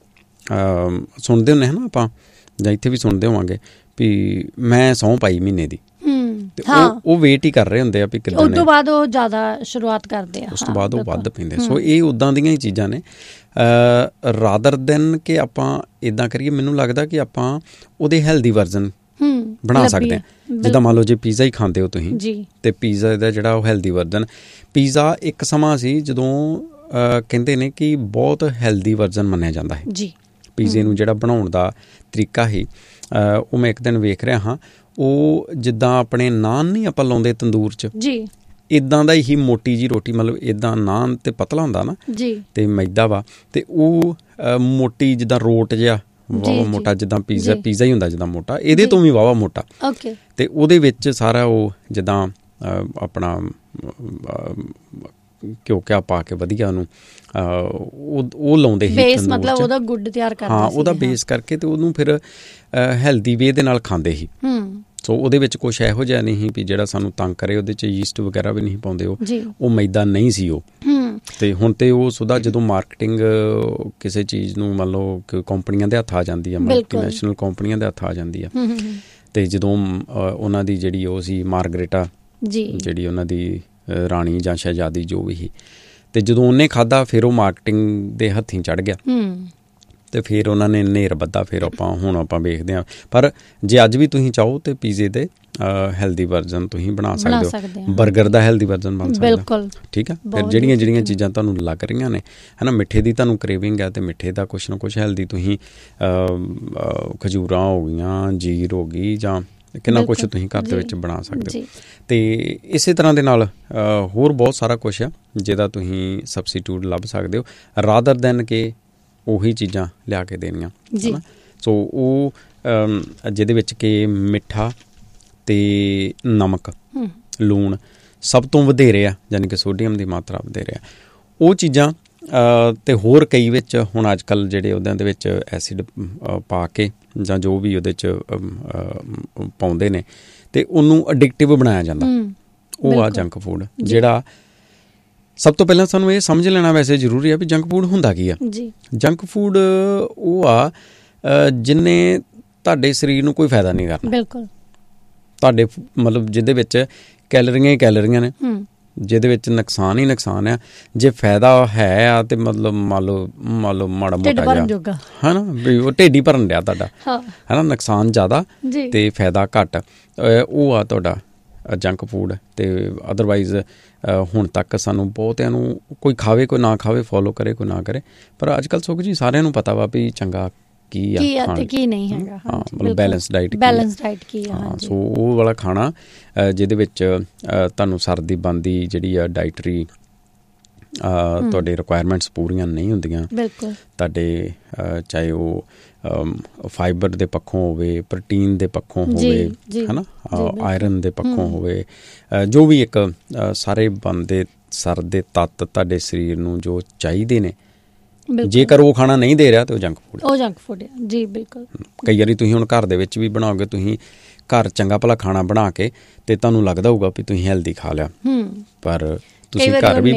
ਸੁਣਦੇ ਹੁੰਦੇ ਹਾਂ ਨਾ, ਆਪਾਂ ਜਾਂ ਇੱਥੇ ਵੀ ਸੁਣਦੇ ਹੋਵਾਂਗੇ ਵੀ ਮੈਂ ਸਹੁੰ ਪਾਈ ਮਹੀਨੇ ਦੀ, ਤੇ ਉਹ ਵੇਟ ਹੀ ਕਰ ਰਹੇ ਹੁੰਦੇ ਆ ਵੀ ਕਿੱਦਾਂ, ਉਸ ਤੋਂ ਬਾਅਦ ਉਹ ਜ਼ਿਆਦਾ ਸ਼ੁਰੂਆਤ ਕਰਦੇ ਆ, ਉਸ ਤੋਂ ਬਾਅਦ ਉਹ ਵੱਧ ਪੀਂਦੇ। ਸੋ ਇਹ ਉੱਦਾਂ ਦੀਆਂ ਹੀ ਚੀਜ਼ਾਂ ਨੇ, ਰਾਦਰ ਦੈਨ ਕਿ ਆਪਾਂ ਇੱਦਾਂ ਕਰੀਏ। ਮੈਨੂੰ ਲੱਗਦਾ ਕਿ ਆਪਾਂ ਉਹਦੇ ਹੈਲਦੀ ਵਰਜ਼ਨ ਬਣਾ ਸਕਦੇ ਹਾਂ। ਜਿੱਦਾਂ ਮੰਨ ਲਓ ਜੇ ਪੀਜ਼ਾ ਹੀ ਖਾਂਦੇ ਹੋ ਤੁਸੀਂ, ਤੇ ਪੀਜ਼ਾ ਦਾ ਜਿਹੜਾ ਉਹ ਹੈਲਦੀ ਵਰਜ਼ਨ, ਪੀਜ਼ਾ ਇੱਕ ਸਮਾਂ ਸੀ ਜਦੋਂ ਕਹਿੰਦੇ ਨੇ ਕਿ ਬਹੁਤ ਹੈਲਦੀ ਵਰਜ਼ਨ ਮੰਨਿਆ ਜਾਂਦਾ ਹੈ ਜੀ। ਪੀਜ਼ੇ ਨੂੰ ਜਿਹੜਾ ਬਣਾਉਣ ਦਾ ਤਰੀਕਾ ਸੀ, ਉਹ ਮੈਂ ਇੱਕ ਦਿਨ ਵੇਖ ਰਿਹਾ ਹਾਂ, ਉਹ ਜਿੱਦਾਂ ਆਪਣੇ ਨਾਨ ਨਹੀਂ ਆਪਾਂ ਲਾਉਂਦੇ ਤੰਦੂਰ 'ਚ ਜੀ, ਇੱਦਾਂ ਦਾ ਹੀ ਮੋਟੀ ਜੀ ਰੋਟੀ, ਮਤਲਬ ਇੱਦਾਂ ਨਾਨ ਤੇ ਪਤਲਾ ਹੁੰਦਾ ਨਾ ਜੀ, ਤੇ ਮੈਦਾ ਵਾ, ਤੇ ਉਹ ਮੋਟੀ ਜਿੱਦਾਂ ਰੋਟ ਜਿਹਾ ਵਾਹਵਾ ਮੋਟਾ, ਜਿੱਦਾਂ ਪੀਜ਼ਾ ਹੀ ਹੁੰਦਾ ਜਿੱਦਾਂ ਮੋਟਾ, ਇਹਦੇ ਤੋਂ ਵੀ ਵਾਹਵਾ ਮੋਟਾ, ਤੇ ਉਹਦੇ ਵਿੱਚ ਸਾਰਾ ਉਹ ਜਿੱਦਾਂ ਆਪਣਾ ਘਿਓ ਘਿਆ ਪਾ ਕੇ ਵਧੀਆ ਉਹਨੂੰ ਉਹ ਲਾਉਂਦੇ ਸੀ ਬੇਸ, ਮਤਲਬ ਉਹਦਾ ਗੁੱਡ ਤਿਆਰ ਕਰਦੇ ਸੀ, ਹਾਂ ਉਹਦਾ ਬੇਸ ਕਰਕੇ, ਤੇ ਉਹਨੂੰ ਫਿਰ ਹੈਲਦੀ ਵੇ ਦੇ ਨਾਲ ਖਾਂਦੇ ਸੀ। ਸੋ ਉਹਦੇ ਵਿੱਚ ਕੁਛ ਇਹੋ ਜਿਹਾ ਨਹੀਂ ਵੀ ਜਿਹੜਾ ਸਾਨੂੰ ਤੰਗ ਕਰੇ, ਉਹਦੇ 'ਚ ਯੀਸਟ ਵਗੈਰਾ ਵੀ ਨਹੀਂ ਪਾਉਂਦੇ, ਉਹ ਮੈਦਾ ਨਹੀਂ ਸੀ ਉਹ। ਤੇ ਹੁਣ ਤੇ ਉਹ ਸੁਦਾ ਜਦੋਂ ਮਾਰਕੀਟਿੰਗ ਕਿਸੇ ਚੀਜ਼ ਨੂੰ ਮੰਨ ਲਓ ਕਿ ਕੰਪਨੀਆਂ ਦੇ ਹੱਥ ਆ ਜਾਂਦੀ ਆ, ਮਲਟੀਨੈਸ਼ਨਲ ਕੰਪਨੀਆਂ ਦੇ ਹੱਥ ਆ ਜਾਂਦੀ ਆ, ਤੇ ਜਦੋਂ ਉਹਨਾਂ ਦੀ ਜਿਹੜੀ ਉਹ ਸੀ ਮਾਰਗਰੇਟਾ ਜਿਹੜੀ ਉਹਨਾਂ ਦੀ ਰਾਣੀ ਜਾਂ ਸ਼ਹਿਜ਼ਾਦੀ ਜੋ ਵੀ ਸੀ, ਤੇ ਜਦੋਂ ਉਹਨੇ ਖਾਧਾ ਫਿਰ ਉਹ ਮਾਰਕੀਟਿੰਗ ਦੇ ਹੱਥੀਂ ਚੜ੍ਹ ਗਿਆ, ਤੇ ਫਿਰ ਉਹਨਾਂ ਨੇ ਨੇਰ ਬੱਧਾ। ਫਿਰ ਹੁਣ ਆਪਾਂ ਵੇਖਦੇ ਹਾਂ, ਪਰ ਜੇ ਅੱਜ ਵੀ ਤੁਸੀਂ ਚਾਹੋ ਤੇ ਪੀਜ਼ੇ ਦੇ ਹੈਲਦੀ ਵਰਜ਼ਨ ਤੁਸੀਂ ਬਣਾ ਸਕਦੇ ਹੋ, ਬਰਗਰ ਦਾ ਹੈਲਦੀ ਵਰਜ਼ਨ ਬਣ ਸਕਦਾ, ਠੀਕ ਆ। ਫਿਰ ਜਿਹੜੀਆਂ ਚੀਜ਼ਾਂ ਤੁਹਾਨੂੰ ਲੱਗ ਰਹੀਆਂ ਨੇ ਹੈ ਨਾ, ਮਿੱਠੇ ਦੀ ਤੁਹਾਨੂੰ ਕ੍ਰੇਵਿੰਗ ਹੈ, ਤੇ ਮਿੱਠੇ ਦਾ ਕੁਛ ਨਾ ਕੁਛ ਹੈਲਦੀ ਤੁਸੀਂ ਖਜੂਰਾਂ ਹੋ ਗਈਆਂ, ਜੀਰ ਹੋ ਗਈ, ਜਾਂ ਕਿੰਨਾ ਕੁਛ ਤੁਸੀਂ ਘਰ ਦੇ ਵਿੱਚ ਬਣਾ ਸਕਦੇ ਹੋ। ਤੇ ਇਸੇ ਤਰ੍ਹਾਂ ਦੇ ਨਾਲ ਹੋਰ ਬਹੁਤ ਸਾਰਾ ਕੁਛ ਆ ਜਿਹਦਾ ਤੁਸੀਂ ਸਬਸਟੀਟਿਊਟ ਲੱਭ ਸਕਦੇ ਹੋ, ਰਾਦਰ ਦੈਨ ਕਿ ਉਹੀ ਚੀਜ਼ਾਂ ਲਿਆ ਕੇ ਦੇਣੀਆਂ ਹੈ ਨਾ। ਸੋ ਉਹ ਜਿਹਦੇ ਵਿੱਚ ਕਿ ਮਿੱਠਾ ਤੇ ਨਮਕ, ਲੂਣ ਸਭ ਤੋਂ ਵਧੇਰੇ ਆ, ਯਾਨੀ ਕਿ ਸੋਡੀਅਮ ਦੀ ਮਾਤਰਾ ਵਧੇਰੇ ਆ, ਉਹ ਚੀਜ਼ਾਂ ਤੇ ਹੋਰ ਕਈ ਵਿੱਚ ਹੁਣ ਅੱਜ ਕੱਲ੍ਹ ਜਿਹੜੇ ਉਹਦਿਆਂ ਦੇ ਵਿੱਚ ਐਸਿਡ ਪਾ ਕੇ ਜਾਂ ਜੋ ਵੀ ਉਹਦੇ 'ਚ ਪਾਉਂਦੇ ਨੇ, ਤੇ ਉਹਨੂੰ ਅਡਿਕਟਿਵ ਬਣਾਇਆ ਜਾਂਦਾ, ਉਹ ਆ ਜੰਕ ਫੂਡ। ਜਿਹੜਾ ਸਭ ਤੋਂ ਪਹਿਲਾਂ ਸਾਨੂੰ ਇਹ ਸਮਝ ਲੈਣਾ ਵੈਸੇ ਜ਼ਰੂਰੀ ਆ ਵੀ ਜੰਕ ਫੂਡ ਹੁੰਦਾ ਕੀ ਆ। ਜੰਕ ਫੂਡ ਉਹ ਆ ਜਿਹਨੇ ਤੁਹਾਡੇ ਸਰੀਰ ਨੂੰ ਕੋਈ ਫਾਇਦਾ ਨਹੀਂ ਕਰਨਾ, ਬਿਲਕੁਲ ਤੁਹਾਡੇ ਮਤਲਬ ਜਿਹਦੇ ਵਿੱਚ ਕੈਲਰੀਆਂ ਹੀ ਕੈਲਰੀਆਂ ਨੇ, ਜਿਹਦੇ ਵਿੱਚ ਨੁਕਸਾਨ ਹੀ ਨੁਕਸਾਨ ਆ। ਜੇ ਫਾਇਦਾ ਹੈ ਆ ਤੇ ਮਤਲਬ ਮੰਨ ਲਓ ਮਾੜਾ ਮੋਟਾ ਜਿਹਾ ਹੈ ਨਾ, ਵੀ ਉਹ ਢਿੱਡ ਹੀ ਭਰਨ ਡਿਆ ਤੁਹਾਡਾ, ਹੈ ਨਾ, ਨੁਕਸਾਨ ਜ਼ਿਆਦਾ ਤੇ ਫਾਇਦਾ ਘੱਟ, ਉਹ ਆ ਤੁਹਾਡਾ ਜੰਕ ਫੂਡ। ਅਤੇ ਅਦਰਵਾਈਜ਼ ਹੁਣ ਤੱਕ ਸਾਨੂੰ ਬਹੁਤਿਆਂ ਨੂੰ ਕੋਈ ਖਾਵੇ ਕੋਈ ਨਾ ਖਾਵੇ, ਫੋਲੋ ਕਰੇ ਕੋਈ ਨਾ ਕਰੇ, ਪਰ ਅੱਜ ਕੱਲ੍ਹ ਸੁਖ ਜੀ ਸਾਰਿਆਂ ਨੂੰ ਪਤਾ ਵਾ ਵੀ ਚੰਗਾ ਕੀ ਆ ਤੇ ਕੀ ਨਹੀਂ ਹੈਗਾ। ਹਾਂ, ਮਤਲਬ ਬੈਲੈਂਸ ਡਾਈਟ ਕੀ ਆ। ਹਾਂ, ਸੋ ਉਹ ਵਾਲਾ ਖਾਣਾ ਜਿਹਦੇ ਵਿੱਚ ਤੁਹਾਨੂੰ ਸਰਦੀ ਬਣਦੀ ਜਿਹੜੀ ਆ ਡਾਈਟਰੀ ਤੁਹਾਡੇ ਰਿਕੁਆਇਰਮੈਂਟਸ ਪੂਰੀਆਂ ਨਹੀਂ ਹੁੰਦੀਆਂ, ਤੁਹਾਡੇ ਚਾਹੇ ਉਹ ਫਾਈਬਰ ਦੇ ਪੱਖੋਂ ਹੋਵੇ, ਪ੍ਰੋਟੀਨ ਦੇ ਪੱਖੋਂ ਹੋਵੇ, ਹੈ ਨਾ, ਆਇਰਨ ਦੇ ਪੱਖੋਂ ਹੋਵੇ, ਜੋ ਵੀ ਇੱਕ ਸਾਰੇ ਬਣਦੇ ਸਰ ਦੇ ਤੱਤ ਤੁਹਾਡੇ ਸਰੀਰ ਨੂੰ ਜੋ ਚਾਹੀਦੇ ਨੇ, ਜੇਕਰ ਉਹ ਖਾਣਾ ਨਹੀਂ ਦੇ ਰਿਹਾ ਤਾਂ ਉਹ ਜੰਕ ਫੂਡ ਹੈ। ਜੀ ਬਿਲਕੁਲ। ਕਈ ਵਾਰੀ ਤੁਸੀਂ ਹੁਣ ਘਰ ਦੇ ਵਿੱਚ ਵੀ ਬਣਾਓਗੇ, ਤੁਸੀਂ ਘਰ ਚੰਗਾ ਭਲਾ ਖਾਣਾ ਬਣਾ ਕੇ ਤੇ ਤੁਹਾਨੂੰ ਲੱਗਦਾ ਹੋਊਗਾ ਵੀ ਤੁਸੀਂ ਹੈਲਦੀ ਖਾ ਲਿਆ, ਪਰ ਤੁਸੀਂ ਘਰ ਵੀ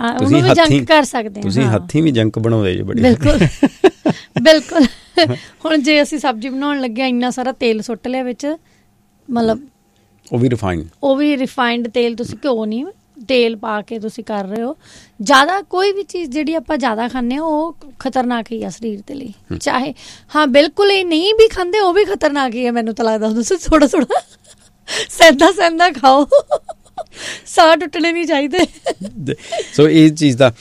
ਤੁਸੀਂ ਹੱਥੀਂ ਵੀ ਜੰਕ ਬਣਾਉਂਦੇ ਜੀ ਬੜੀ। ਬਿਲਕੁਲ। ਹੁਣ ਜੇ ਅਸੀਂ ਸਬਜ਼ੀ ਬਣਾਉਣ ਲੱਗਿਆ ਇੰਨਾ ਸਾਰਾ ਤੇਲ ਸੁੱਟ ਲਿਆ ਵਿੱਚ, ਮਤਲਬ ਉਹ ਵੀ ਰਿਫਾਈਨਡ ਤੇਲ, ਤੁਸੀਂ ਘਿਓ ਨਹੀਂ ਤੇਲ ਪਾ ਕੇ ਤੁਸੀਂ ਕਰ ਰਹੇ ਹੋ। ਜ਼ਿਆਦਾ ਕੋਈ ਵੀ ਚੀਜ਼ ਜਿਹੜੀ ਆਪਾਂ ਜ਼ਿਆਦਾ ਖਾਂਦੇ ਹਾਂ ਉਹ ਖਤਰਨਾਕ ਹੀ ਆ ਸਰੀਰ ਦੇ ਲਈ। ਚਾਹੇ ਹਾਂ ਬਿਲਕੁਲ ਹੀ ਨਹੀਂ ਵੀ ਖਾਂਦੇ, ਉਹ ਵੀ ਖਤਰਨਾਕ ਹੀ ਹੈ। ਮੈਨੂੰ ਤਾਂ ਲੱਗਦਾ ਤੁਸੀਂ ਥੋੜਾ ਸਹਿੰਦਾ ਖਾਓ, ਸਾਹ ਟੁੱਟਣੇ ਨਹੀਂ ਚਾਹੀਦੇ। ਸੋ ਇਹ ਚੀਜ਼ ਦਾ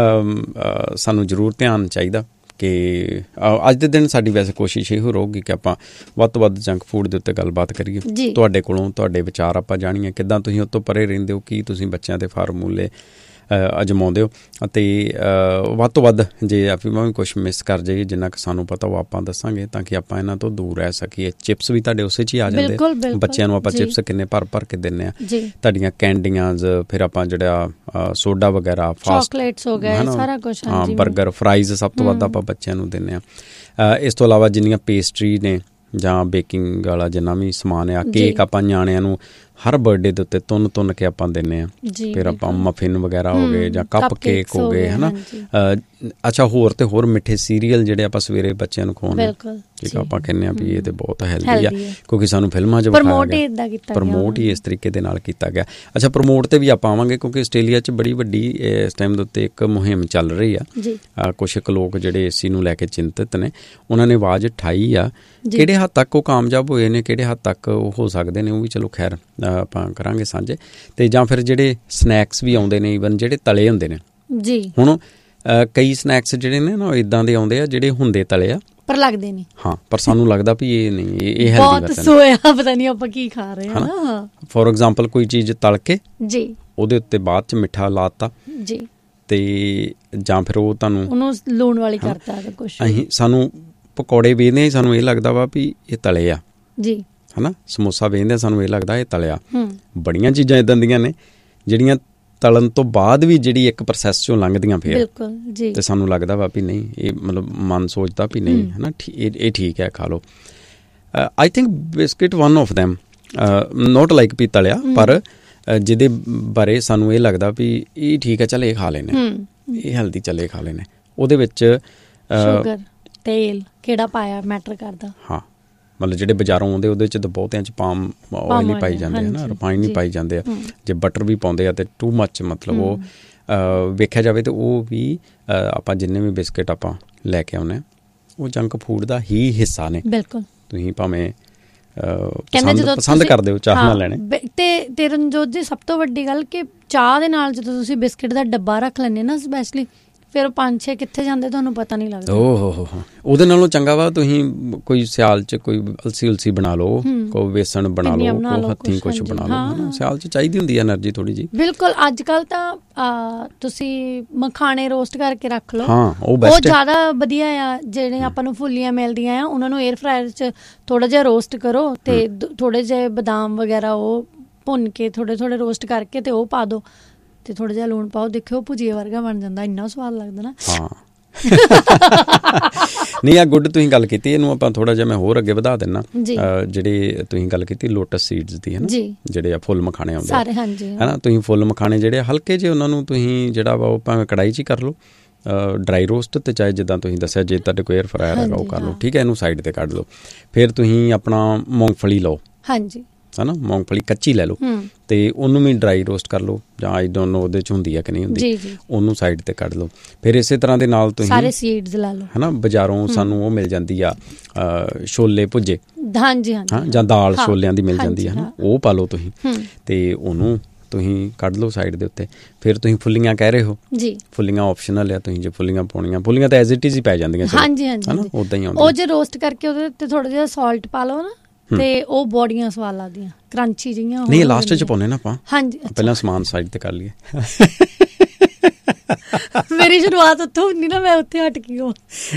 ਸਾਨੂੰ ਜ਼ਰੂਰ ਧਿਆਨ ਚਾਹੀਦਾ ਕਿ ਅੱਜ ਦੇ ਦਿਨ ਸਾਡੀ ਵੈਸੇ ਕੋਸ਼ਿਸ਼ ਇਹੋ ਰਹੂਗੀ ਕਿ ਆਪਾਂ ਵੱਧ ਤੋਂ ਵੱਧ ਜੰਕ ਫੂਡ ਦੇ ਉੱਤੇ ਗੱਲਬਾਤ ਕਰੀਏ। ਤੁਹਾਡੇ ਕੋਲੋਂ ਤੁਹਾਡੇ ਵਿਚਾਰ ਆਪਾਂ ਜਾਣੀਏ, ਕਿੱਦਾਂ ਤੁਸੀਂ ਉਹ ਤੋਂ ਪਰੇ ਰਹਿੰਦੇ ਹੋ, ਕੀ ਤੁਸੀਂ ਬੱਚਿਆਂ ਦੇ ਫਾਰਮੂਲੇ ਅਜਮਾਉਂਦੇ ਹੋ, ਅਤੇ ਵੱਧ ਤੋਂ ਵੱਧ ਜੇ ਆਪਾਂ ਵੀ ਕੁਛ ਮਿਸ ਕਰ ਜਾਈਏ, ਜਿੰਨਾ ਕੁ ਸਾਨੂੰ ਪਤਾ ਉਹ ਆਪਾਂ ਦੱਸਾਂਗੇ ਤਾਂ ਕਿ ਆਪਾਂ ਇਹਨਾਂ ਤੋਂ ਦੂਰ ਰਹਿ ਸਕੀਏ। ਚਿਪਸ ਵੀ ਤੁਹਾਡੇ ਉਸੇ 'ਚ ਹੀ ਆ ਜਾਂਦੇ, ਬੱਚਿਆਂ ਨੂੰ ਆਪਾਂ ਚਿਪਸ ਕਿੰਨੇ ਭਰ ਕੇ ਦਿੰਦੇ ਹਾਂ, ਤੁਹਾਡੀਆਂ ਕੈਂਡੀਆਂਜ਼, ਫਿਰ ਆਪਾਂ ਜਿਹੜਾ ਸੋਡਾ ਵਗੈਰਾ, ਚਾਕਲੇਟਸ ਹੋ ਗਏ, ਸਾਰਾ ਕੁਛ, ਹਾਂ, ਬਰਗਰ, ਫਰਾਈਜ਼ ਸਭ ਤੋਂ ਵੱਧ ਆਪਾਂ ਬੱਚਿਆਂ ਨੂੰ ਦਿੰਦੇ ਹਾਂ। ਇਸ ਤੋਂ ਇਲਾਵਾ ਜਿੰਨੀਆਂ ਪੇਸਟਰੀ ਨੇ ਜਾਂ ਬੇਕਿੰਗ ਵਾਲਾ ਜਿੰਨਾ ਵੀ ਸਮਾਨ ਆ, ਕੇਕ ਆਪਾਂ ਨਿਆਣਿਆਂ ਨੂੰ ਹਰ ਬਰਥਡੇ ਦੇ ਉੱਤੇ ਤੁੰਨ ਕੇ ਆਪਾਂ ਦਿੰਦੇ ਹਾਂ। ਫਿਰ ਆਪਾਂ ਮਫਿਨ ਵਗੈਰਾ ਹੋ ਗਏ ਜਾਂ ਕੱਪ ਕੇਕ ਹੋ ਗਏ, ਹੈ ਨਾ। ਅੱਛਾ, ਹੋਰ ਤੇ ਹੋਰ ਮਿੱਠੇ ਸੀਰੀਅਲ ਜਿਹੜੇ ਆਪਾਂ ਸਵੇਰੇ ਬੱਚਿਆਂ ਨੂੰ ਖਵਾਉਂਦੇ, ਠੀਕ ਆ, ਆਪਾਂ ਕਹਿੰਦੇ ਹਾਂ ਵੀ ਇਹ ਤੇ ਬਹੁਤ ਹੈਲਦੀ ਆ, ਕਿਉਂਕਿ ਸਾਨੂੰ ਫਿਲਮਾਂ 'ਚ ਪ੍ਰਮੋਟ ਹੀ ਇਸ ਤਰੀਕੇ ਦੇ ਨਾਲ ਕੀਤਾ ਗਿਆ। ਅੱਛਾ, ਪ੍ਰਮੋਟ ਤੇ ਵੀ ਆਪਾਂ ਆਵਾਂਗੇ, ਕਿਉਂਕਿ ਆਸਟ੍ਰੇਲੀਆ 'ਚ ਬੜੀ ਵੱਡੀ ਇਸ ਟਾਈਮ ਦੇ ਉੱਤੇ ਇੱਕ ਮੁਹਿੰਮ ਚੱਲ ਰਹੀ ਆ। ਕੁਛ ਕੁ ਲੋਕ ਜਿਹੜੇ ਇਸ ਨੂੰ ਲੈ ਕੇ ਚਿੰਤਤ ਨੇ, ਉਹਨਾਂ ਨੇ ਆਵਾਜ਼ ਉਠਾਈ ਆ। ਕਿਹੜੇ ਹੱਦ ਤੱਕ ਉਹ ਕਾਮਯਾਬ ਹੋਏ ਨੇ, ਕਿਹੜੇ ਹੱਦ ਤੱਕ ਉਹ ਹੋ ਸਕਦੇ ਨੇ, ਉਹ ਵੀ ਚਲੋ ਖੈਰ ਆਪਾਂ ਕਰਾਂਗੇ ਸਾਂਝੇ। ਤੇ ਜਾਂ ਫਿਰ ਜਿਹੜੇ ਸਨੈਕਸ ਵੀ ਆਉਂਦੇ ਨੇ, ਈਵਨ ਜਿਹੜੇ ਤਲੇ ਹੁੰਦੇ ਨੇ। ਹੁਣ ਕਈ ਸਨੈਕਸ ਜਿਹੜੇ ਨੇ ਨਾ ਇੱਦਾਂ ਦੇ ਆਉਂਦੇ ਆ ਜਿਹੜੇ ਹੁੰਦੇ ਤਲੇ ਆ ਪਰ ਲੱਗਦੇ ਨਹੀਂ। ਹਾਂ, ਪਰ ਸਾਨੂੰ ਲੱਗਦਾ ਵੀ ਇਹ ਨਹੀਂ, ਇਹ ਹੈਲਦੀ ਬਹੁਤ ਸੋਇਆ, ਪਤਾ ਨਹੀਂ ਆਪਾਂ ਕੀ ਖਾ ਰਹੇ ਹਾਂ। ਫੋਰ ਐਗਜ਼ਾਮਪਲ ਕੋਈ ਚੀਜ਼ ਤਲ ਕੇ ਉਹਦੇ ਉੱਤੇ ਬਾਅਦ 'ਚ ਮਿੱਠਾ ਲਾਤਾ ਜੀ, ਤੇ ਜਾਂ ਫਿਰ ਉਹ ਤੁਹਾਨੂੰ ਉਹਨੂੰ ਲੂਣ ਵਾਲੀ ਕਰਤਾ ਕੁਛ। ਅਸੀਂ ਸਾਨੂੰ ਪਕੌੜੇ ਵੇਖਦੇ, ਸਾਨੂੰ ਇਹ ਲੱਗਦਾ ਵਾ ਵੀ ਇਹ ਤਲੇ ਆ ਜੀ, ਹੈ ਨਾ। ਸਮੋਸਾ ਵੇਖਦੇ ਸਾਨੂੰ ਇਹ ਲੱਗਦਾ ਇਹ ਤਲਿਆ। ਬੜੀਆਂ ਚੀਜ਼ਾਂ ਇੱਦਾਂ ਦੀਆਂ ਨੇ ਜਿਹੜੀਆਂ ਤਲਣ ਤੋਂ ਬਾਅਦ ਵੀ ਜਿਹੜੀ ਇੱਕ ਪ੍ਰੋਸੈਸ 'ਚੋਂ ਲੰਘਦੀਆਂ ਫਿਰ, ਤੇ ਸਾਨੂੰ ਲੱਗਦਾ ਵਾ ਵੀ ਨਹੀਂ, ਇਹ ਮਤਲਬ ਮਨ ਸੋਚਦਾ ਵੀ ਨਹੀਂ, ਹੈ ਨਾ, ਇਹ ਠੀਕ ਹੈ, ਖਾ ਲਓ। I think biscuit one of them, note like ਵੀ ਤਲਿਆ, ਪਰ ਜਿਹਦੇ ਬਾਰੇ ਸਾਨੂੰ ਇਹ ਲੱਗਦਾ ਵੀ ਇਹ ਠੀਕ ਹੈ, ਚੱਲ ਇਹ ਖਾ ਲੈਣੇ, ਇਹ ਹੈਲਦੀ, ਚੱਲ ਇਹ ਖਾ ਲੈਣੇ। ਉਹਦੇ ਵਿੱਚ ਸ਼ੂਗਰ, ਤੇਲ ਕਿਹੜਾ ਪਾਇਆ ਮੈਟਰ ਕਰਦਾ। ਹਾਂ, ਮਤਲਬ ਜਿਹੜੇ ਬਾਜ਼ਾਰੋਂ ਆਉਂਦੇ ਉਹਦੇ 'ਚ ਤਾਂ ਬਹੁਤਿਆਂ 'ਚ ਪਾਮ ਆਇਲ ਨਹੀਂ ਪਾਈ ਜਾਂਦੇ, ਹੈ ਨਾ, ਰਿਫਾਈਨ ਨਹੀਂ ਪਾਈ ਜਾਂਦੇ ਆ। ਜੇ ਬਟਰ ਵੀ ਪਾਉਂਦੇ ਆ ਤਾਂ ਟੂ ਮੱਚ, ਮਤਲਬ ਉਹ ਵੇਖਿਆ ਜਾਵੇ ਤਾਂ ਉਹ ਵੀ ਆਪਾਂ ਜਿੰਨੇ ਵੀ ਬਿਸਕਿਟ ਆਪਾਂ ਲੈ ਕੇ ਆਉਂਦੇ ਹਾਂ ਉਹ ਜੰਕ ਫੂਡ ਦਾ ਹੀ ਹਿੱਸਾ ਨੇ। ਬਿਲਕੁਲ। ਤੁਸੀਂ ਭਾਵੇਂ ਪਸੰਦ ਕਰਦੇ ਹੋ ਚਾਹ ਨਾਲ ਲੈਣੇ। ਤੇ ਰਣਜੋਤ ਜੀ, ਸਭ ਤੋਂ ਵੱਡੀ ਗੱਲ ਕਿ ਚਾਹ ਦੇ ਨਾਲ ਜਦੋਂ ਤੁਸੀਂ ਬਿਸਕਿਟ ਦਾ ਡੱਬਾ ਰੱਖ ਲੈਂਦੇ ਨਾ ਸਪੈਸ਼ਲੀ, ਫਿਰ 5-6 ਕਿੱਥੇ ਜਾਂਦੇ ਤੁਹਾਨੂੰ ਪਤਾ ਨਹੀਂ ਲੱਗਦਾ। ਉਹਦੇ ਨਾਲੋਂ ਚੰਗਾ ਵਾ ਤੁਸੀਂ ਕੋਈ ਸਿਆਲ 'ਚ ਕੋਈ ਅਲਸੀ ਬਣਾ ਲਓ, ਕੋਈ ਵੇਸਣ ਬਣਾ ਲਓ, ਕੋਈ ਹੱਥੀਂ ਕੁਛ ਬਣਾ ਲਓ। ਸਿਆਲ 'ਚ ਚਾਹੀਦੀ ਹੁੰਦੀ ਹੈ ਐਨਰਜੀ ਥੋੜੀ ਜਿਹੀ। ਬਿਲਕੁਲ। ਅੱਜ ਕੱਲ੍ਹ ਤਾਂ ਤੁਸੀਂ ਮਖਾਣੇ ਰੋਸਟ ਕਰਕੇ ਰੱਖ ਲਓ, ਉਹ ਜ਼ਿਆਦਾ ਵਧੀਆ ਆ। ਜਿਹੜੇ ਆਪਾਂ ਨੂੰ ਫੁੱਲੀਆਂ ਮਿਲਦੀਆਂ ਆ, ਉਹਨਾਂ ਨੂੰ ਏਅਰ ਫਰਾਇਰ 'ਚ ਥੋੜ੍ਹਾ ਜਿਹਾ ਰੋਸਟ ਕਰੋ, ਤੇ ਥੋੜ੍ਹੇ ਜਿਹੇ ਬਦਾਮ ਵਗੈਰਾ ਉਹ ਭੁੰਨ ਕੇ ਥੋੜ੍ਹੇ ਰੋਸਟ ਕਰਕੇ ਤੇ ਉਹ ਪਾ ਦਿਓ, ਤੇ ਥੋੜਾ ਜਿਹਾ ਲੂਣ ਪਾਓ, ਦੇਖਿਓ ਭੁਜੀਏ ਵਰਗਾ ਬਣ ਜਾਂਦਾ, ਇੰਨਾ ਸਵਾਦ ਲੱਗਦਾ ਨਾ। ਹਾਂ, ਨਹੀਂ ਆ ਗੁੱਡ ਤੁਸੀਂ ਗੱਲ ਕੀਤੀ। ਇਹਨੂੰ ਆਪਾਂ ਥੋੜਾ ਜਿਹਾ ਮੈਂ ਹੋਰ ਅੱਗੇ ਵਧਾ ਦਿੰਦਾ। ਜਿਹੜੇ ਤੁਸੀਂ ਗੱਲ ਕੀਤੀ ਲੋਟਸ ਸੀਡਸ ਦੀ, ਹੈ ਨਾ, ਜਿਹੜੇ ਆ ਫੁੱਲ ਮਖਾਣੇ ਆਉਂਦੇ ਸਾਰੇ, ਹੈ ਨਾ, ਤੁਸੀਂ ਫੁੱਲ ਮਖਾਣੇ ਜਿਹੜੇ ਹਲਕੇ ਜਿਹੇ ਉਹਨਾਂ ਨੂੰ ਤੁਸੀਂ ਜਿਹੜਾ ਵਾ ਉਹ ਭਾਵੇਂ ਕੜਾਹੀ 'ਚ ਹੀ ਕਰ ਲਓ, ਡਰਾਈ ਰੋਸਟ, ਤੇ ਚਾਹੇ ਜਿੱਦਾਂ ਤੁਸੀਂ ਦੱਸਿਆ ਜੇ ਤੁਹਾਡੇ ਕੋਈ ਏਅਰ ਫਰਾਇਰ ਹੈਗਾ ਉਹ ਕਰ ਲਓ, ਠੀਕ ਹੈ। ਇਹਨੂੰ ਸਾਈਡ 'ਤੇ ਕੱਢ ਲਓ। ਫਿਰ ਤੁਸੀਂ ਆਪਣਾ ਮੂੰਗਫਲੀ ਲਓ, ਹੈ ਨਾ, ਮੂੰਗਫਲੀ ਕੱਚੀ ਲੈ ਲਓ ਤੇ ਉਹਨੂੰ ਵੀ ਡਰਾਈ ਰੋਸਟ ਕਰ ਲਓ, ਜਾਂ ਆਈ ਡੋਂਟ ਨੋ ਉਹਦੇ 'ਚ ਹੁੰਦੀ ਆ ਕਿ ਨਹੀਂ ਹੁੰਦੀ, ਉਹਨੂੰ ਸਾਈਡ 'ਤੇ ਕੱਢ ਲਓ। ਫਿਰ ਇਸੇ ਤਰ੍ਹਾਂ ਦੇ ਨਾਲ ਤੁਸੀਂ ਸਾਰੇ ਸੀਡਸ ਲੈ ਲਓ, ਹੈ ਨਾ। ਬਾਜ਼ਾਰੋਂ ਸਾਨੂੰ ਉਹ ਮਿਲ ਜਾਂਦੀ ਆ ਛੋਲੇ ਭੁੱਜੇ, ਹਾਂਜੀ ਹਾਂ, ਜਾਂ ਦਾਲ ਛੋਲਿਆਂ ਦੀ ਮਿਲ ਜਾਂਦੀ ਹੈ ਨਾ, ਉਹ ਪਾ ਲਓ ਤੁਸੀਂ ਤੇ ਉਹਨੂੰ ਤੁਸੀਂ ਕੱਢ ਲਓ ਸਾਈਡ ਦੇ ਉੱਤੇ। ਫਿਰ ਤੁਸੀਂ ਫੁੱਲੀਆਂ ਕਹਿ ਰਹੇ ਹੋ ਜੀ, ਫੁੱਲੀਆਂ ਆਪਸ਼ਨਲ ਆ, ਤੁਸੀਂ ਜੇ ਫੁੱਲੀਆਂ ਪਾਉਣੀਆਂ, ਫੁੱਲੀਆਂ ਤਾਂ ਐਜ਼ ਇਟ ਇਜ਼ ਹੀ ਪੈ ਜਾਂਦੀਆਂ, ਹਾਂਜੀ ਹਾਂਜੀ, ਉੱਦਾਂ ਹੀ ਆਉਂਦੀਆਂ। ਉਹ ਜੇ ਰੋਸਟ ਕਰਕੇ ਉਹਦੇ ਉੱਤੇ ਥੋੜਾ ਜਿਹਾ ਸਾਲਟ ਪਾ ਲਓ ਨਾ, ਤੇ ਉਹ ਬੋੜੀਆਂ ਸਵਾਦ ਲੱਗਦੀਆਂ, ਕਰੰਚੀ ਜਿਹੀਆਂ। ਨਹੀਂ, ਲਾਸਟ 'ਚ ਪਾਉਂਦੇ ਨਾ ਆਪਾਂ, ਹਾਂਜੀ, ਪਹਿਲਾਂ ਸਮਾਨ ਸਾਈਡ ਤੇ ਕਰ ਲਈਏ। ਮੇਰੀ ਸ਼ੁਰੂਆਤ ਉੱਥੋਂ ਹੁੰਦੀ ਨਾ, ਮੈਂ ਉੱਥੇ ਹਟ ਗਈ।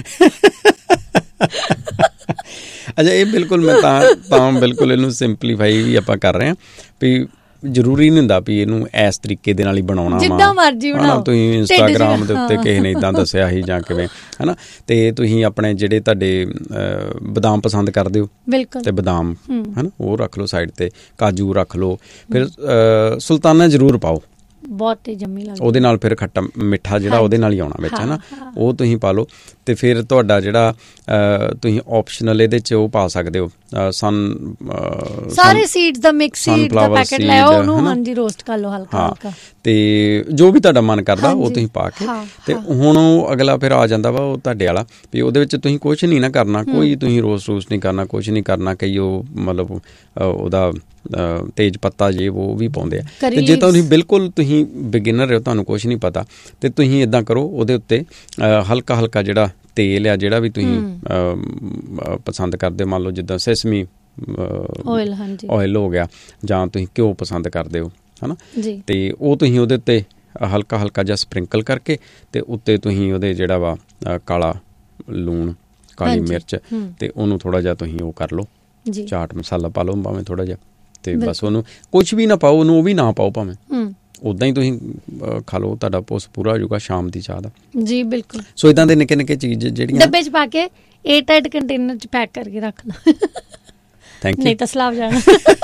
ਅੱਛਾ, ਇਹ ਬਿਲਕੁਲ ਮੈਂ ਤਾਂ ਬਿਲਕੁਲ ਇਹਨੂੰ ਸਿੰਪਲੀਫਾਈ ਵੀ ਆਪਾਂ ਕਰ ਰਹੇ ਹਾਂ ਵੀ ਜ਼ਰੂਰੀ ਨਹੀਂ ਹੁੰਦਾ ਵੀ ਇਹਨੂੰ ਇਸ ਤਰੀਕੇ ਦੇ ਨਾਲ ਹੀ ਬਣਾਉਣਾ, ਜਿੱਦਾਂ ਮਰਜ਼ੀ ਬਣਾਓ। ਤੁਸੀਂ ਇੰਸਟਾਗ੍ਰਾਮ ਦੇ ਉੱਤੇ ਕਿਸੇ ਨੇ ਇੱਦਾਂ ਦੱਸਿਆ ਸੀ ਜਾਂ ਕਿਵੇਂ, ਹੈ ਨਾ। ਤੇ ਤੁਸੀਂ ਆਪਣੇ ਜਿਹੜੇ ਤੁਹਾਡੇ ਬਦਾਮ ਪਸੰਦ ਕਰਦੇ ਹੋ, ਬਿਲਕੁਲ, ਤੇ ਬਦਾਮ ਹੈ ਨਾ, ਉਹ ਰੱਖ ਲਓ ਸਾਈਡ 'ਤੇ, ਕਾਜੂ ਰੱਖ ਲਓ। ਫਿਰ ਸੁਲਤਾਨਾ ਜ਼ਰੂਰ ਪਾਓ, ਬਹੁਤ ਜੰਮੀ ਲੱਗਦੀ ਉਹਦੇ ਨਾਲ। ਫਿਰ ਖੱਟਾ ਮਿੱਠਾ ਜਿਹੜਾ ਉਹਦੇ ਨਾਲ ਹੀ ਆਉਣਾ ਵਿੱਚ, ਹੈ ਨਾ, ਉਹ ਤੁਸੀਂ ਪਾ ਲਓ। ਤੇ ਫਿਰ ਤੁਹਾਡਾ ਜਿਹੜਾ ਤੁਸੀਂ ਆਪਸ਼ਨਲ ਇਹਦੇ 'ਚ ਉਹ ਪਾ ਸਕਦੇ ਹੋ, ਸਾਰੇ ਸੀਡਸ ਦਾ ਮਿਕਸ ਸੀਡ ਦਾ ਪੈਕੇਟ ਲੈ ਆਓ, ਉਹਨੂੰ ਹਾਂਜੀ ਰੋਸਟ ਕਰ ਲਓ ਹਲਕਾ ਹਲਕਾ, ਤੇ ਜੋ ਵੀ ਤੁਹਾਡਾ ਮਨ ਕਰਦਾ ਉਹ ਤੁਸੀਂ ਪਾ ਕੇ। ਤੇ ਹੁਣ ਉਹ ਅਗਲਾ ਫਿਰ ਆ ਜਾਂਦਾ ਵਾ ਉਹ ਤੁਹਾਡੇ ਵਾਲਾ, ਵੀ ਉਹਦੇ ਵਿੱਚ ਤੁਸੀਂ ਕੁਛ ਨਹੀਂ ਨਾ ਕਰਨਾ, ਕੋਈ ਤੁਸੀਂ ਰੋਸਟ ਨਹੀਂ ਕਰਨਾ, ਕੁਛ ਨਹੀਂ ਕਰਨਾ। ਕਈ ਉਹ ਮਤਲਬ ਉਹਦਾ ਤੇਜ ਪੱਤਾ ਜੇ ਉਹ ਵੀ ਪਾਉਂਦੇ ਆ। ਤੇ ਜੇ ਤੁਸੀਂ ਬਿਲਕੁਲ ਤੁਸੀਂ ਬਿਗਿਨਰ ਹੋ, ਤੁਹਾਨੂੰ ਕੁਛ ਨਹੀਂ ਪਤਾ, ਤੇ ਤੁਸੀਂ ਇੱਦਾਂ ਕਰੋ, ਉਹਦੇ ਉੱਤੇ ਹਲਕਾ ਹਲਕਾ ਜਿਹੜਾ ਤੇਲ ਆ, ਜਿਹੜਾ ਵੀ ਤੁਸੀਂ ਪਸੰਦ ਕਰਦੇ, ਮੰਨ ਲਓ ਜਿੱਦਾਂ ਸੈਸਮੀ ਆਇਲ ਹੋ ਗਿਆ, ਜਾਂ ਤੁਸੀਂ ਘਿਓ ਪਸੰਦ ਕਰਦੇ ਹੋ, ਹੈ ਨਾ, ਤੇ ਉਹ ਤੁਸੀਂ ਉਹਦੇ ਉੱਤੇ ਹਲਕਾ ਹਲਕਾ ਜਿਹਾ ਸਪ੍ਰਿੰਕਲ ਕਰਕੇ, ਤੇ ਉੱਤੇ ਤੁਸੀਂ ਉਹਦੇ ਜਿਹੜਾ ਵਾ ਕਾਲਾ ਲੂਣ, ਕਾਲੀ ਮਿਰਚ, ਤੇ ਉਹਨੂੰ ਥੋੜ੍ਹਾ ਜਿਹਾ ਤੁਸੀਂ ਉਹ ਕਰ ਲਓ, ਚਾਟ ਮਸਾਲਾ ਪਾ ਲਓ ਭਾਵੇਂ ਥੋੜ੍ਹਾ ਜਿਹਾ, ਤੇ ਬਸ ਉਹਨੂੰ ਕੁਛ ਵੀ ਨਾ ਪਾਓ, ਉਹਨੂੰ ਉਹ ਵੀ ਨਾ ਪਾਓ ਭਾਵੇਂ, ਉੱਦਾਂ ਹੀ ਤੁਸੀਂ ਖਾ ਲਓ, ਤੁਹਾਡਾ ਪੋਸ ਪੂਰਾ ਹੋ ਜਾਊਗਾ ਸ਼ਾਮ ਦੀ ਚਾਹ ਦਾ। ਜੀ ਬਿਲਕੁਲ। ਸੋ ਇੱਦਾਂ ਦੇ ਨਿੱਕੇ ਨਿੱਕੇ ਚੀਜ਼ ਜਿਹੜੀਆਂ ਡੱਬੇ 'ਚ ਪਾ ਕੇ 에ਅਰਟਾਈਟ ਕੰਟੇਨਰ 'ਚ ਪੈਕ ਕਰਕੇ ਰੱਖ ਲਓ। Thank you. ਨਹੀਂ ਤਾਂ ਸਲਾਬ ਜਾਣਾ।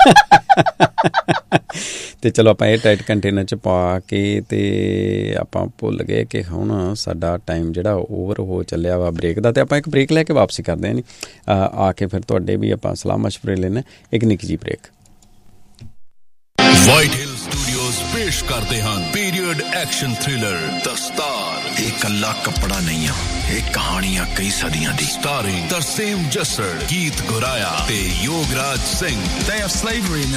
ਤੇ ਚਲੋ ਆਪਾਂ 에ਅਰਟਾਈਟ ਕੰਟੇਨਰ 'ਚ ਪਾ ਕੇ, ਤੇ ਆਪਾਂ ਭੁੱਲ ਗਏ ਕਿ ਹੁਣ ਸਾਡਾ ਟਾਈਮ ਜਿਹੜਾ ਓਵਰ ਹੋ ਚੱਲਿਆ ਵਾ ਬ੍ਰੇਕ ਦਾ, ਤੇ ਆਪਾਂ ਇੱਕ ਬ੍ਰੇਕ ਲੈ ਕੇ ਵਾਪਸੀ ਕਰਦੇ ਹਾਂ। ਨਹੀਂ ਆ ਕੇ ਫਿਰ ਤੁਹਾਡੇ ਵੀ ਆਪਾਂ ਸਲਾਹ ਮਸ਼ਵਰੇ ਲੈਣਾ, ਇੱਕ ਨਿੱਕੀ ਜਿਹੀ ਬ੍ਰੇਕ। ਵਾਈਟ ਹਿਲ ਸਟੂਡੀਓਜ਼ ਪੇਸ਼ ਕਰਦੇ ਹਨ ਪੀਰੀਅਡ ਐਕਸ਼ਨ ਥ੍ਰਿਲਰ ਦਸਤਾਰ। ਇਹ ਕੱਲਾ ਕੱਪੜਾ ਨਹੀਂ ਆ, ਇਹ ਕਹਾਣੀਆਂ ਕਈ ਸਦੀਆਂ ਦੀ। ਸਟਾਰਿੰਗ ਤਰਸੇਮ ਜੱਸੜ, ਗੀਤ ਗੁਰਾਇਆ ਤੇ Yograj Singh. Day of slavery